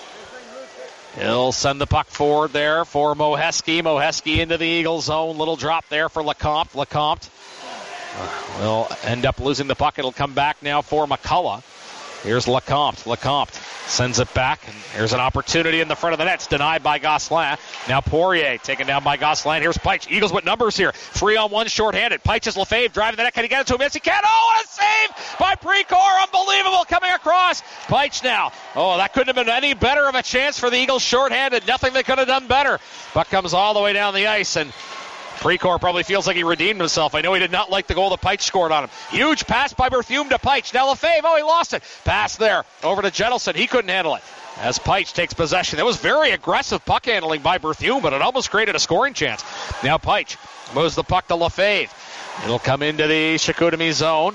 He'll send the puck forward there for Moheski. Moheski into the Eagles zone. Little drop there for Lecomte. Lecomte will end up losing the puck. It'll come back now for McCullough. Here's Lecomte. Lecomte sends it back, and here's an opportunity in the front of the net. It's denied by Gosselin. Now Poirier taken down by Gosselin. Here's Peitsch. Eagles with numbers here. Three on one, shorthanded. Peitsch is Lefebvre driving the net. Can he get it to him? Yes, he can. Oh, what a save by Precourt. Unbelievable coming across. Peitsch now. Oh, that couldn't have been any better of a chance for the Eagles shorthanded. Nothing they could have done better. Puck comes all the way down the ice, and Precourt probably feels like he redeemed himself. I know he did not like the goal that Peitsch scored on him. Huge pass by Berthiaume to Peitsch. Now Lefebvre, oh, he lost it. Pass there over to Jettleson. He couldn't handle it. As Peitsch takes possession. That was very aggressive puck handling by Berthiaume, but it almost created a scoring chance. Now Peitsch moves the puck to Lefebvre. It'll come into the Chicoutimi zone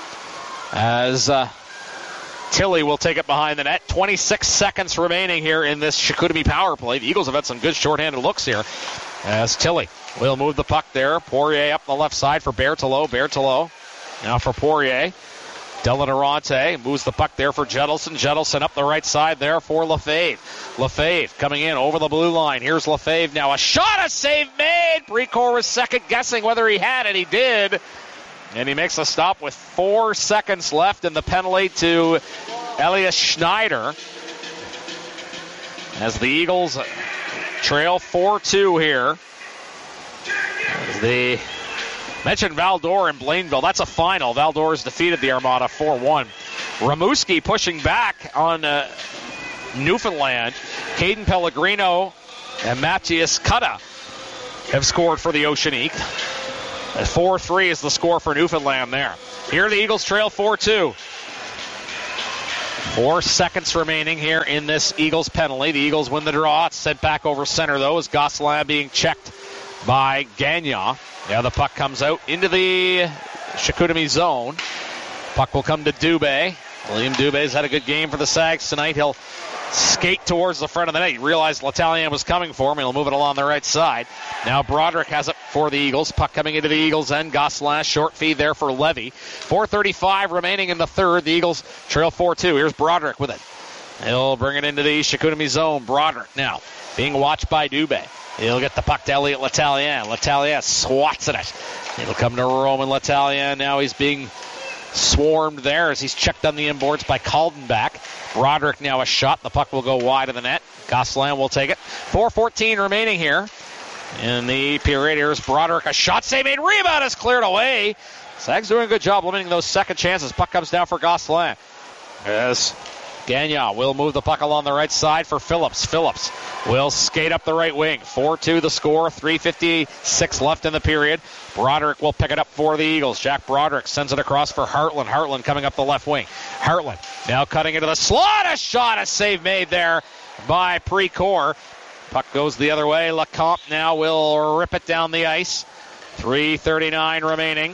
as uh, Tilly will take it behind the net. twenty-six seconds remaining here in this Chicoutimi power play. The Eagles have had some good shorthanded looks here. As Tilly will move the puck there. Poirier up the left side for Berthelot. Berthelot now for Poirier. Deladorante moves the puck there for Jettleson. Jettleson up the right side there for Lefebvre. Lefebvre coming in over the blue line. Here's Lefebvre now. A shot, a save made. Precourt was second guessing whether he had it. He did. And he makes a stop with four seconds left in the penalty to Elias Schneider. As the Eagles trail four two here. As the mentioned Val-d'Or and Blainville. That's a final. Val-d'Or has defeated the Armada four one. Rimouski pushing back on uh, Newfoundland. Caden Pellegrino and Matthias Kutta have scored for the Oceanique. four three is the score for Newfoundland there. Here the Eagles trail four two. Four seconds remaining here in this Eagles penalty. The Eagles win the draw. It's sent back over center, though, as Gosselin being checked by Gagnon. Now the puck comes out into the Chicoutimi zone. Puck will come to Dubé. William Dubé's had a good game for the Sags tonight. He'll skate towards the front of the net. He realized L'Italien was coming for him. He'll move it along the right side. Now Broderick has it for the Eagles. Puck coming into the Eagles end. Gosselin, short feed there for Levy. four thirty-five remaining in the third. The Eagles trail four two. Here's Broderick with it. He'll bring it into the Chicoutimi zone. Broderick now being watched by Dubé. He'll get the puck to Elliot L'Italien. L'Italien swats at it. It'll come to Roman L'Italien. Now he's being swarmed there as he's checked on the inboards by Caldenbach. Broderick now a shot. The puck will go wide of the net. Gosselin will take it. four fourteen remaining here in the period. Here's Broderick. A shot save made. Rebound is cleared away. Sags doing a good job limiting those second chances. Puck comes down for Gosselin. As Gagnon will move the puck along the right side for Phillips. Phillips will skate up the right wing. four two the score. three fifty-six left in the period. Broderick will pick it up for the Eagles. Jack Broderick sends it across for Hartland. Hartland coming up the left wing. Hartland now cutting into the slot. A shot. A save made there by Precourt. Puck goes the other way. Lecomte now will rip it down the ice. three thirty-nine remaining.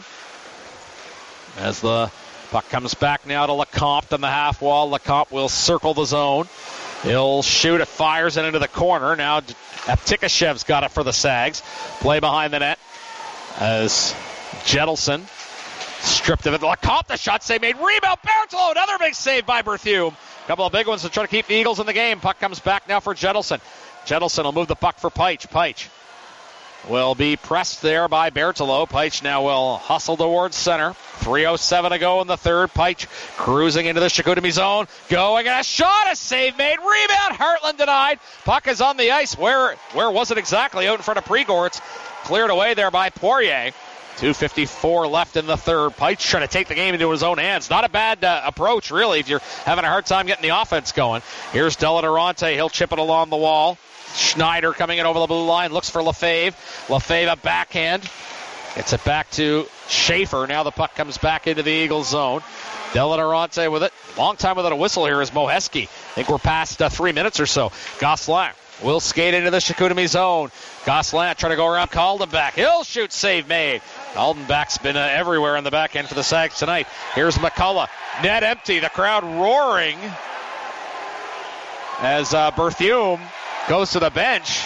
As the puck comes back now to Lecomte on the half wall. Lecomte will circle the zone. He'll shoot. It fires it into the corner. Now Aptikashev's got it for the Sags. Play behind the net as Jettleson stripped of it. Lecomte, the shot save made. Rebound. Berthelot, another big save by Berthume. A couple of big ones to try to keep the Eagles in the game. Puck comes back now for Jettleson. Jettleson will move the puck for Peich. Peich will be pressed there by Berthelot. Peich now will hustle towards center. three oh seven to go in the third. Peich cruising into the Chicoutimi zone. Going and a shot. A save made. Rebound. Hartland denied. Puck is on the ice. Where where was it exactly? Out in front of Precourt. Cleared away there by Poirier. two fifty-four left in the third. Peich trying to take the game into his own hands. Not a bad uh, approach, really, if you're having a hard time getting the offense going. Here's Deladorante. He'll chip it along the wall. Schneider coming in over the blue line. Looks for Lefebvre. Lefebvre a backhand. Gets it back to Schaefer. Now the puck comes back into the Eagles zone. Deladorante with it. Long time without a whistle here is Moheski. I think we're past uh, three minutes or so. Gosselin will skate into the Chicoutimi zone. Gosselin trying to go around Caldenbach. He'll shoot. Save made. Caldenbach's been uh, everywhere in the back end for the Sags tonight. Here's McCullough. Net empty. The crowd roaring as uh, Berthume goes to the bench.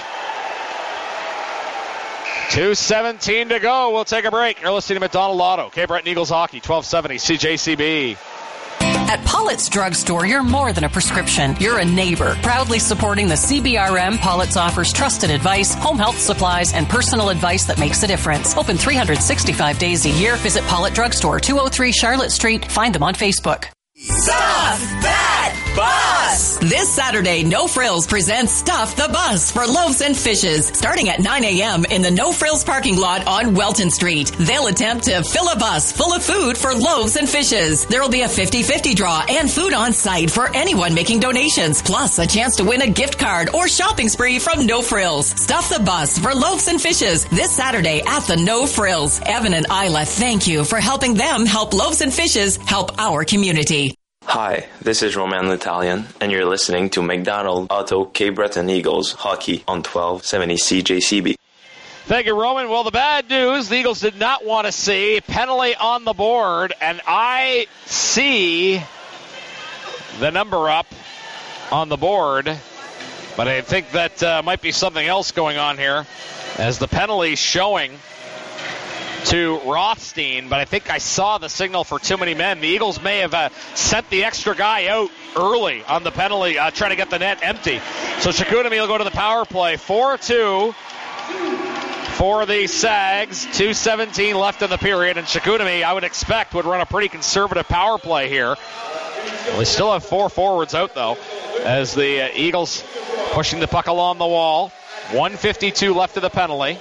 two seventeen to go. We'll take a break. You're listening to McDonald Auto. Cape Breton Eagles Hockey, twelve seventy C J C B. At Pollett's Drugstore, you're more than a prescription. You're a neighbor. Proudly supporting the C B R M, Pollett's offers trusted advice, home health supplies, and personal advice that makes a difference. Open three hundred sixty-five days a year. Visit Pollett Drugstore, two oh three Charlotte Street. Find them on Facebook. Stuff That Bus! This Saturday, No Frills presents Stuff the Bus for Loaves and Fishes, starting at nine a.m. in the No Frills parking lot on Welton Street. They'll attempt to fill a bus full of food for Loaves and Fishes. There will be a fifty-fifty draw and food on site for anyone making donations, plus a chance to win a gift card or shopping spree from No Frills. Stuff the Bus for Loaves and Fishes this Saturday at the No Frills. Evan and Isla, thank you for helping them help Loaves and Fishes help our community. Hi, this is Roman L'Italien, and you're listening to McDonald Auto Cape Breton Eagles Hockey on twelve seventy C J C B. Thank you, Roman. Well, the bad news, the Eagles did not want to see penalty on the board, and I see the number up on the board, but I think that uh, might be something else going on here, as the penalty showing to Rothstein, but I think I saw the signal for too many men. The Eagles may have uh, sent the extra guy out early on the penalty, uh, trying to get the net empty. So Chicoutimi will go to the power play. four two. for the Sags. two seventeen left in the period, and Chicoutimi, I would expect, would run a pretty conservative power play here. They still have four forwards out, though, as the uh, Eagles pushing the puck along the wall. one fifty-two left of the penalty.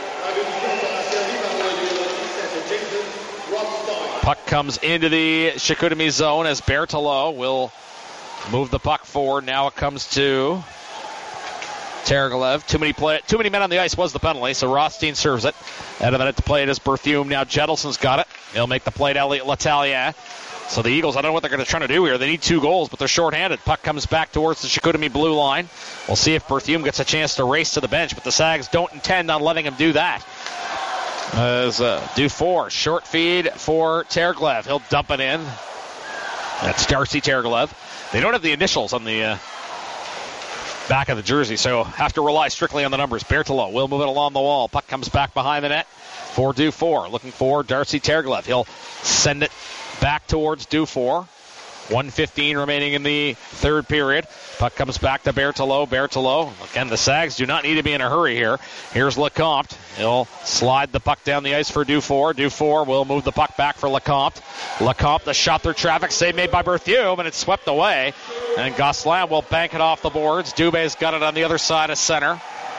Puck comes into the Chicoutimi zone as Berthelot will move the puck forward. Now it comes to Tergolev. Too many play, too many men on the ice was the penalty, so Rothstein serves it. Out of it to play it is Berthume. Now Jetelson's got it. He'll make the play to Elliot Letellier. So the Eagles, I don't know what they're going to try to do here. They need two goals, but they're shorthanded. Puck comes back towards the Chicoutimi blue line. We'll see if Berthume gets a chance to race to the bench, but the Sags don't intend on letting him do that. As uh, Dufour, short feed for Tergolev. He'll dump it in. That's Darcy Tergolev. They don't have the initials on the uh, back of the jersey, so have to rely strictly on the numbers. Berthelot will move it along the wall. Puck comes back behind the net for Dufour. Looking for Darcy Tergolev. He'll send it back towards Dufour. one fifteen remaining in the third period. Puck comes back to Berthelot. Berthelot. Again, the Sags do not need to be in a hurry here. Here's Lecomte. He'll slide the puck down the ice for Dufour. Dufour will move the puck back for Lecomte. Lecomte, the shot through traffic, save made by Berthume, and it's swept away. And Gosselin will bank it off the boards. Dubé's got it on the other side of center.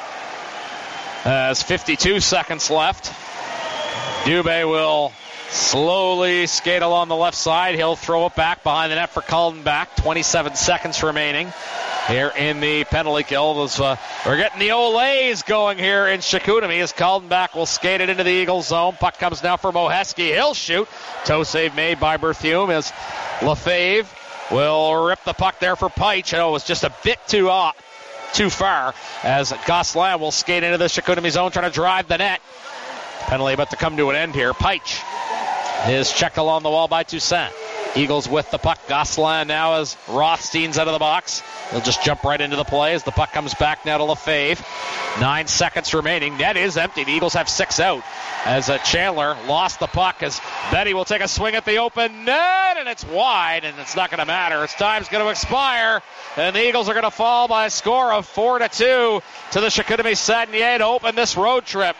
As fifty-two seconds left. Dubé will slowly skate along the left side. He'll throw it back behind the net for Kaldenbach. twenty-seven seconds remaining here in the penalty kill. Was, uh, we're getting the Olays going here in Chicoutimi as Kaldenbach will skate it into the Eagles zone. Puck comes now for Moheski. He'll shoot. Toe save made by Berthume as Lefebvre will rip the puck there for Peitsch. Oh, it was just a bit too off, too far as Gosselin will skate into the Chicoutimi zone trying to drive the net. Penalty about to come to an end here. Peitsch is checked along the wall by Toussaint. Eagles with the puck. Gosselin now as Rothstein's out of the box. He'll just jump right into the play as the puck comes back now to Lefebvre. Nine seconds remaining. Net is empty. The Eagles have six out as uh, Chandler lost the puck as Betty will take a swing at the open net, and it's wide, and it's not going to matter. Its time's going to expire, and the Eagles are going to fall by a score of four to two to the Chicoutimi Saguenay to open this road trip.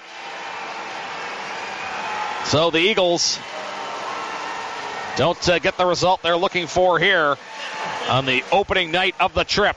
So the Eagles don't uh, get the result they're looking for here on the opening night of the trip.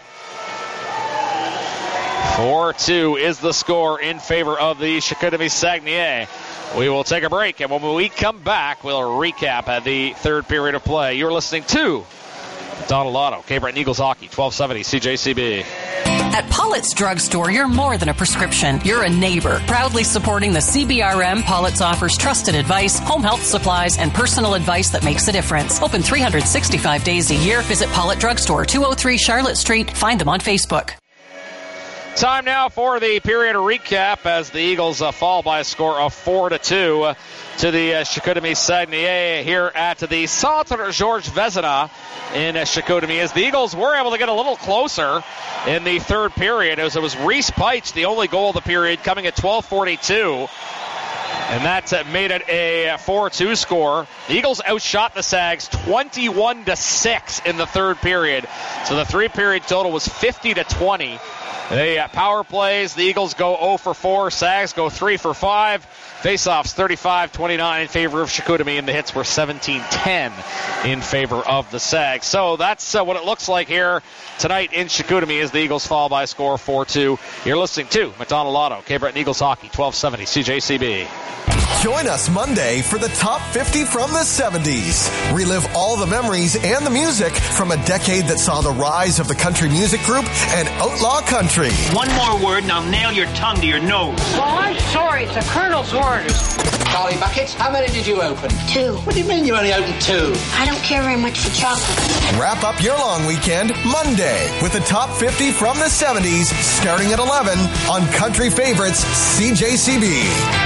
four two is the score in favor of the Chicoutimi Saguenay. We will take a break, and when we come back, we'll recap uh, the third period of play. You're listening to Donald Otto, Cape Breton Eagles Hockey, twelve seventy C J C B. At Pollitt's Drugstore, you're more than a prescription. You're a neighbor. Proudly supporting the C B R M, Pollitt's offers trusted advice, home health supplies, and personal advice that makes a difference. Open three hundred sixty-five days a year. Visit Pollitt Drugstore, two oh three Charlotte Street. Find them on Facebook. Time now for the period recap as the Eagles uh, fall by a score of four to two uh, to the uh, Chicoutimi Saguenay here at the Centre Georges Vezina in uh, Chicoutimi. As the Eagles were able to get a little closer in the third period, as it was Reese Peitsch, the only goal of the period, coming at twelve forty-two. And that uh, made it a four two score. The Eagles outshot the Sags twenty-one to six in the third period. So the three-period total was fifty to twenty. The uh, power plays, the Eagles go oh for four, Sags go three for five. Faceoffs thirty-five twenty-nine in favor of Chicoutimi, and the hits were seventeen ten in favor of the Sags. So that's uh, what it looks like here tonight in Chicoutimi as the Eagles fall by a score of four two. You're listening to McDonald Auto, Cape Breton Eagles Hockey, twelve seventy C J C B. Join us Monday for the Top fifty from the seventies. Relive all the memories and the music from a decade that saw the rise of the country music group and outlaw country. One more word and I'll nail your tongue to your nose. Well, I'm sorry. It's the Colonel's orders. Charlie Buckets, how many did you open? Two. What do you mean you only opened two? I don't care very much for chocolate. Wrap up your long weekend Monday with the Top fifty from the seventies starting at eleven on Country Favorites C J C B.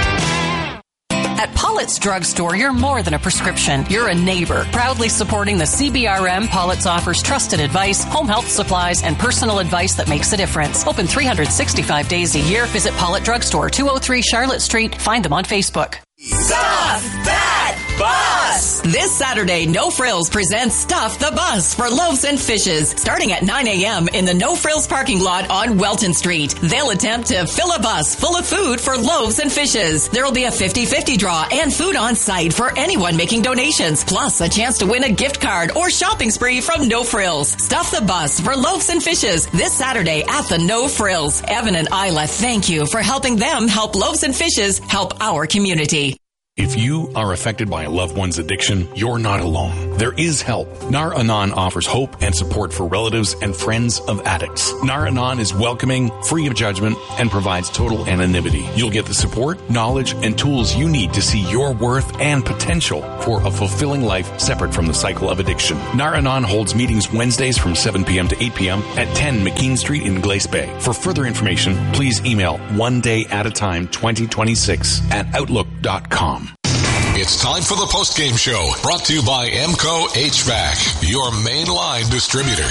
At Pollitt's Drugstore, you're more than a prescription. You're a neighbor. Proudly supporting the C B R M, Pollitt's offers trusted advice, home health supplies, and personal advice that makes a difference. Open three hundred sixty-five days a year. Visit Pollitt Drugstore, two oh three Charlotte Street. Find them on Facebook. Soft Bat Bus! This Saturday, No Frills presents Stuff the Bus for Loaves and Fishes, starting at nine a.m. in the No Frills parking lot on Welton Street. They'll attempt to fill a bus full of food for Loaves and Fishes. There will be a fifty-fifty draw and food on site for anyone making donations, plus a chance to win a gift card or shopping spree from No Frills. Stuff the Bus for Loaves and Fishes this Saturday at the No Frills. Evan and Isla thank you for helping them help Loaves and Fishes help our community. If you are affected by a loved one's addiction, you're not alone. There is help. Nar Anon offers hope and support for relatives and friends of addicts. Nar Anon is welcoming, free of judgment, and provides total anonymity. You'll get the support, knowledge, and tools you need to see your worth and potential for a fulfilling life separate from the cycle of addiction. Nar Anon holds meetings Wednesdays from seven p.m. to eight p.m. at ten McKean Street in Glace Bay. For further information, please email one day at a time twenty twenty-six at outlook dot com. It's time for the post-game show, brought to you by Emco H V A C, your mainline distributor.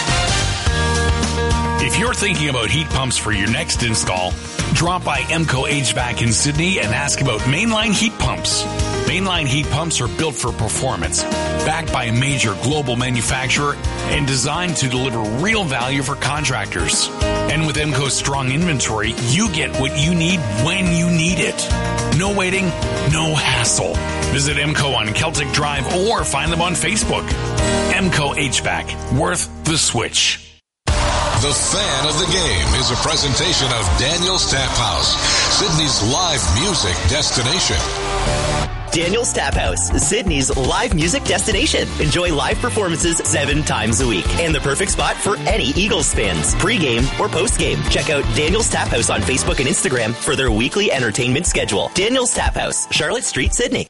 If you're thinking about heat pumps for your next install, drop by Emco H V A C in Sydney and ask about mainline heat pumps. Mainline heat pumps are built for performance, backed by a major global manufacturer, and designed to deliver real value for contractors. And with Emco's strong inventory, you get what you need when you need it. No waiting, no hassle. Visit Emco on Celtic Drive or find them on Facebook. Emco H V A C, worth the switch. The Fan of the Game is a presentation of Daniel's Tap House, Sydney's live music destination. Daniel's Tap House, Sydney's live music destination. Enjoy live performances seven times a week. And the perfect spot for any Eagles fans, pre-game or post-game. Check out Daniel's Tap House on Facebook and Instagram for their weekly entertainment schedule. Daniel's Tap House, Charlotte Street, Sydney.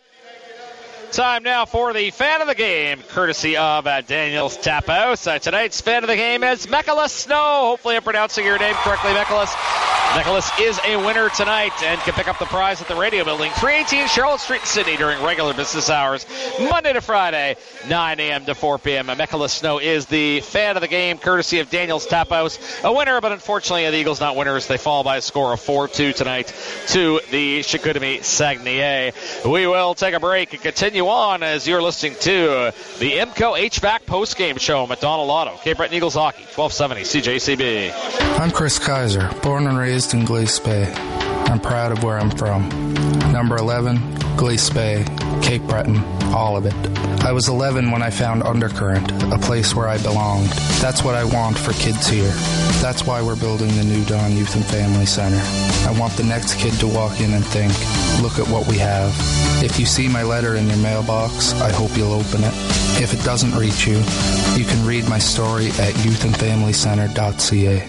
Time now for the Fan of the Game, courtesy of uh, Daniel's Tap House. Uh, tonight's Fan of the Game is Mechalus Snow. Hopefully I'm pronouncing your name correctly, Mechalus. Mechalus is a winner tonight and can pick up the prize at the Radio Building, three eighteen Charlotte Street, Sydney, during regular business hours, Monday to Friday, nine a.m. to four p.m. Mechalus Snow is the Fan of the Game, courtesy of Daniel's Tap House. A winner, but unfortunately the Eagles not winners. They fall by a score of four two tonight to the Chicoutimi Saguenay. We will take a break and continue on as you're listening to the Emco H V A C postgame show. McDonald Auto, Cape Breton Eagles Hockey, twelve seventy C J C B. I'm Chris Kaiser, born and raised in Glace Bay. I'm proud of where I'm from. Number eleven, Glace Bay, Cape Breton, all of it. I was eleven when I found Undercurrent, a place where I belonged. That's what I want for kids here. That's why we're building the new Dawn Youth and Family Center. I want the next kid to walk in and think, look at what we have. If you see my letter in your mailbox, I hope you'll open it. If it doesn't reach you, you can read my story at youth and family center dot c a.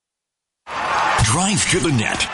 Drive to the net.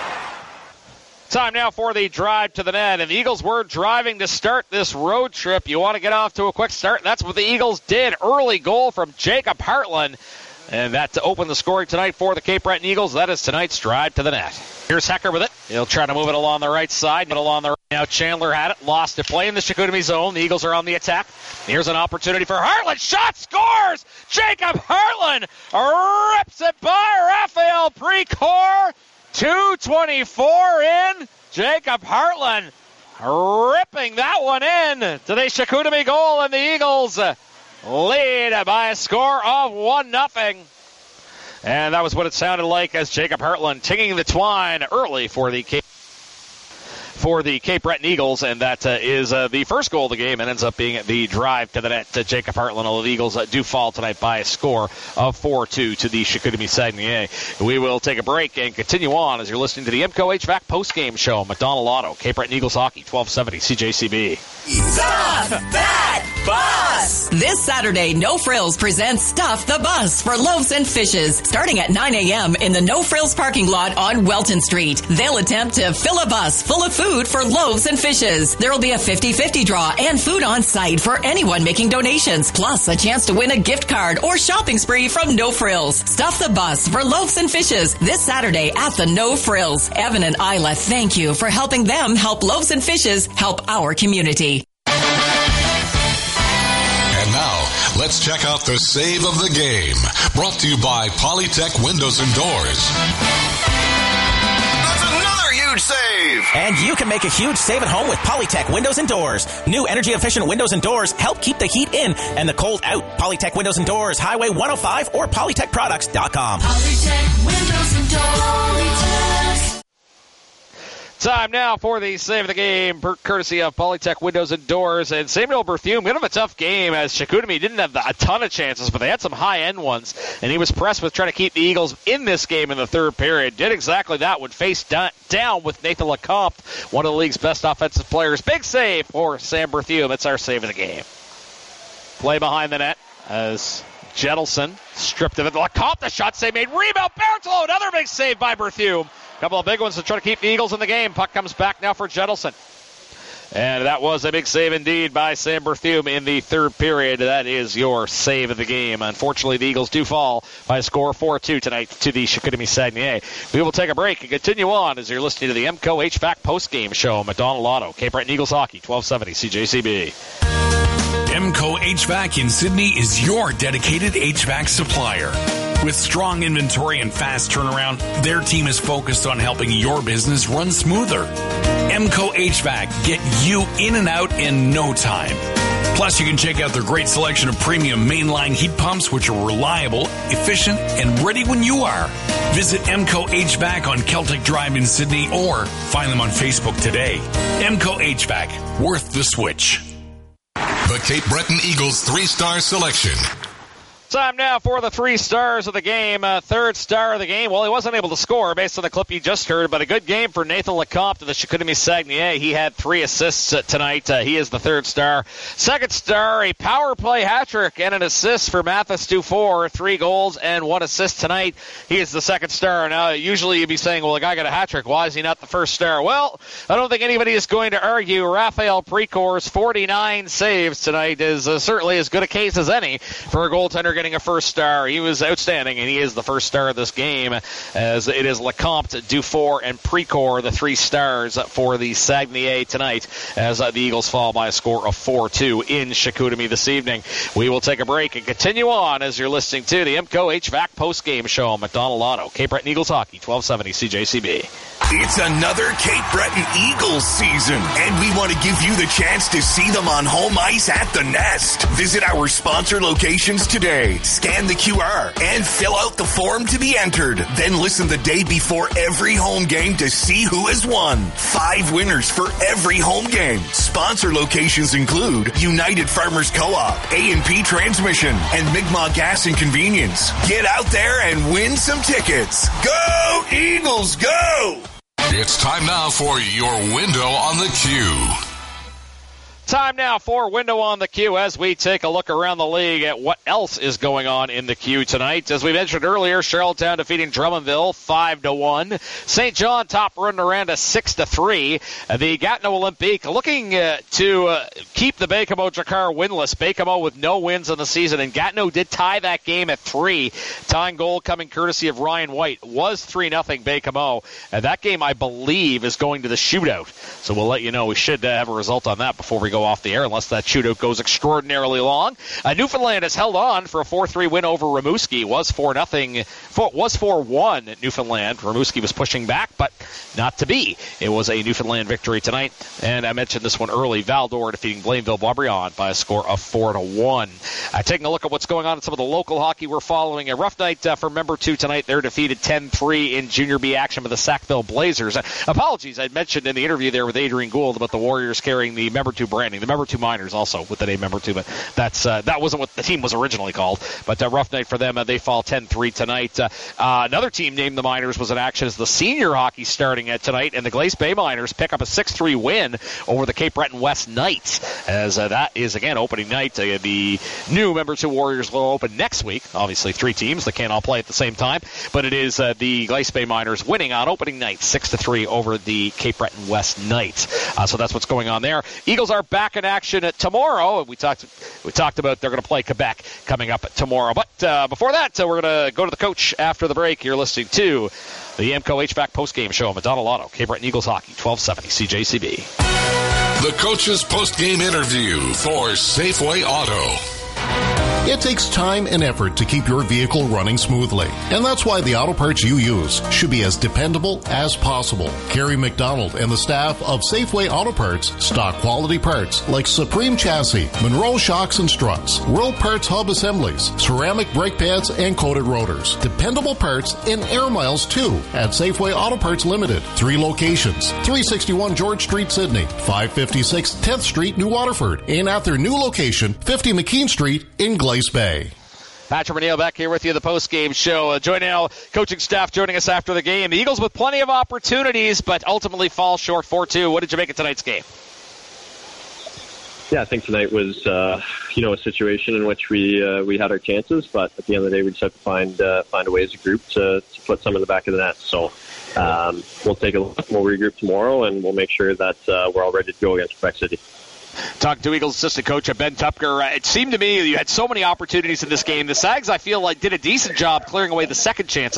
Time now for the drive to the net, and the Eagles were driving to start this road trip. You want to get off to a quick start, and that's what the Eagles did. Early goal from Jacob Hartland, and that to open the scoring tonight for the Cape Breton Eagles. That is tonight's drive to the net. Here's Hecker with it. He'll try to move it along the right side. Along the right. Now Chandler had it, lost it, play in the Chicoutimi zone. The Eagles are on the attack. Here's an opportunity for Hartland. Shot, scores! Jacob Hartland rips it by Raphael Precor. two twenty-four in. Jacob Hartland ripping that one in to the Chicoutimi goal, and the Eagles lead by a score of one nothing. And that was what it sounded like as Jacob Hartland tinging the twine early for the Cape for the Cape Breton Eagles, and that uh, is uh, the first goal of the game and ends up being the drive to the net to Jacob Hartland. Although the Eagles uh, do fall tonight by a score of four two to the Chicoutimi Saguenay. We will take a break and continue on as you're listening to the Emco H V A C postgame show. McDonald Auto, Cape Breton Eagles Hockey, twelve seventy C J C B. Stuff That Bus! This Saturday, No Frills presents Stuff the Bus for Loaves and Fishes, starting at nine a.m. in the No Frills parking lot on Welton Street. They'll attempt to fill a bus full of food for Loaves and Fishes. There will be a fifty-fifty draw and food on site for anyone making donations, plus a chance to win a gift card or shopping spree from No Frills. Stuff the Bus for Loaves and Fishes this Saturday at the No Frills. Evan and Isla thank you for helping them help Loaves and Fishes help our community. And now, let's check out the save of the game. Brought to you by Polytech Windows and Doors. That's another huge save. And you can make a huge save at home with Polytech Windows and Doors. New energy-efficient windows and doors help keep the heat in and the cold out. Polytech Windows and Doors, Highway one oh five or polytech products dot com. Polytech Windows and Doors. Time now for the save of the game, courtesy of Polytech Windows and Doors. And Samuel Berthume, kind of a tough game, as Chicoutimi didn't have a ton of chances, but they had some high-end ones. And he was pressed with trying to keep the Eagles in this game in the third period. Did exactly that when faced down with Nathan Lecomte, one of the league's best offensive players. Big save for Sam Berthume. It's our save of the game. Play behind the net as Jettleson stripped of it. Lecomte, the shot save made. Rebound, Berthelot, another big save by Berthume. Couple of big ones to try to keep the Eagles in the game. Puck comes back now for Jettleson. And that was a big save indeed by Sam Berthume in the third period. That is your save of the game. Unfortunately, the Eagles do fall by a score four two tonight to the Chicoutimi Saguenay. We will take a break and continue on as you're listening to the Emco H V A C postgame show. McDonald Auto, Cape Breton Eagles Hockey, twelve seventy C J C B. Emco H V A C in Sydney is your dedicated H V A C supplier. With strong inventory and fast turnaround, their team is focused on helping your business run smoother. Emco H V A C, get you in and out in no time. Plus, you can check out their great selection of premium mainline heat pumps, which are reliable, efficient, and ready when you are. Visit Emco H V A C on Celtic Drive in Sydney or find them on Facebook today. Emco H V A C, worth the switch. The Cape Breton Eagles three-star selection. Time now for the three stars of the game. Uh, third star of the game. Well, he wasn't able to score based on the clip you just heard, but a good game for Nathan Lecomte of the Chicoutimi Saguenay. He had three assists uh, tonight. Uh, he is the third star. Second star, a power play hat trick and an assist for Mathis Dufour. Three goals and one assist tonight. He is the second star. Now, usually you'd be saying, well, the guy got a hat trick. Why is he not the first star? Well, I don't think anybody is going to argue Rafael Precor's forty-nine saves tonight is uh, certainly as good a case as any for a goaltender getting a first star. He was outstanding, and he is the first star of this game, as it is Lecomte, Dufour, and Precor, the three stars for the Saguenay tonight, as uh, the Eagles fall by a score of four two in Chicoutimi this evening. We will take a break and continue on as you're listening to the Emco H V A C postgame show on McDonald Auto, Cape Breton Eagles Hockey, twelve seventy C J C B. It's another Cape Breton Eagles season, and we want to give you the chance to see them on home ice at the Nest. Visit our sponsor locations today. Scan the Q R and fill out the form to be entered. Then listen the day before every home game to see who has won. Five winners for every home game. Sponsor locations include United Farmers Co-op, A and P Transmission, and Mi'kmaq Gas and Convenience. Get out there and win some tickets. Go Eagles, go! It's time now for your window on the queue. Time now for Window on the Queue as we take a look around the league at what else is going on in the queue tonight. As we mentioned earlier, Charlottetown defeating Drummondville five to one. Saint John top Rouyn-Noranda six to three. The Gatineau Olympique looking uh, to uh, keep the Baie-Comeau Drakkar winless. Baie-Comeau with no wins in the season, and Gatineau did tie that game at three. Tying goal coming courtesy of Ryan White was three nothing Baie-Comeau. And that game, I believe, is going to the shootout. So we'll let you know. We should uh, have a result on that before we go off the air, unless that shootout goes extraordinarily long. Uh, Newfoundland has held on for a four three win over Rimouski. Was four nothing, was four one at Newfoundland. Rimouski was pushing back, but not to be. It was a Newfoundland victory tonight, and I mentioned this one early. Val-d'Or defeating Blainville-Boisbriand by a score of four to one. Uh, taking a look at what's going on in some of the local hockey we're following. A rough night uh, for Member two tonight. They're defeated ten three in Junior B action with the Sackville Blazers. Uh, apologies, I mentioned in the interview there with Adrian Gould about the Warriors carrying the Member two branding. The Member two Miners also with the name Member two, but that's uh, that wasn't what the team was originally called. But a uh, rough night for them. Uh, they fall ten three tonight. Uh, uh, another team named the Miners was in action as the senior hockey starting at tonight, and the Glace Bay Miners pick up a six three win over the Cape Breton West Knights, as uh, that is again opening night. Uh, the new Member two Warriors will open next week. Obviously three teams that can't all play at the same time, but it is uh, the Glace Bay Miners winning on opening night six to three over the Cape Breton West Knights. Uh, so that's what's going on there. Eagles are back in action at tomorrow. We talked we talked about they're going to play Quebec coming up tomorrow. But uh, before that, uh, we're going to go to the coach after the break. You're listening to the Emco H V A C postgame show on McDonald Auto, Cape Breton Eagles Hockey, twelve seventy C J C B. The coach's postgame interview for Safeway Auto. It takes time and effort to keep your vehicle running smoothly, and that's why the auto parts you use should be as dependable as possible. Kerry McDonald and the staff of Safeway Auto Parts stock quality parts like Supreme Chassis, Monroe shocks and struts, World Parts Hub assemblies, ceramic brake pads, and coated rotors. Dependable parts and air miles too at Safeway Auto Parts Limited. Three locations: three sixty-one George Street, Sydney, five fifty-six tenth Street, New Waterford, and at their new location, fifty McKean Street in Glace Bay. Patrick McNeil back here with you, the post-game show. Uh, joining our coaching staff joining us after the game. The Eagles with plenty of opportunities, but ultimately fall short four two. What did you make of tonight's game? Yeah, I think tonight was, uh, you know, a situation in which we uh, we had our chances, but at the end of the day, we just have to find uh, find a way as a group to, to put some in the back of the net. So um, we'll take a look, we'll regroup tomorrow, and we'll make sure that uh, we're all ready to go against Quebec City. Talking to Eagles assistant coach Ben Tupker, uh, it seemed to me you had so many opportunities in this game. The Sags, I feel like, did a decent job clearing away the second chance.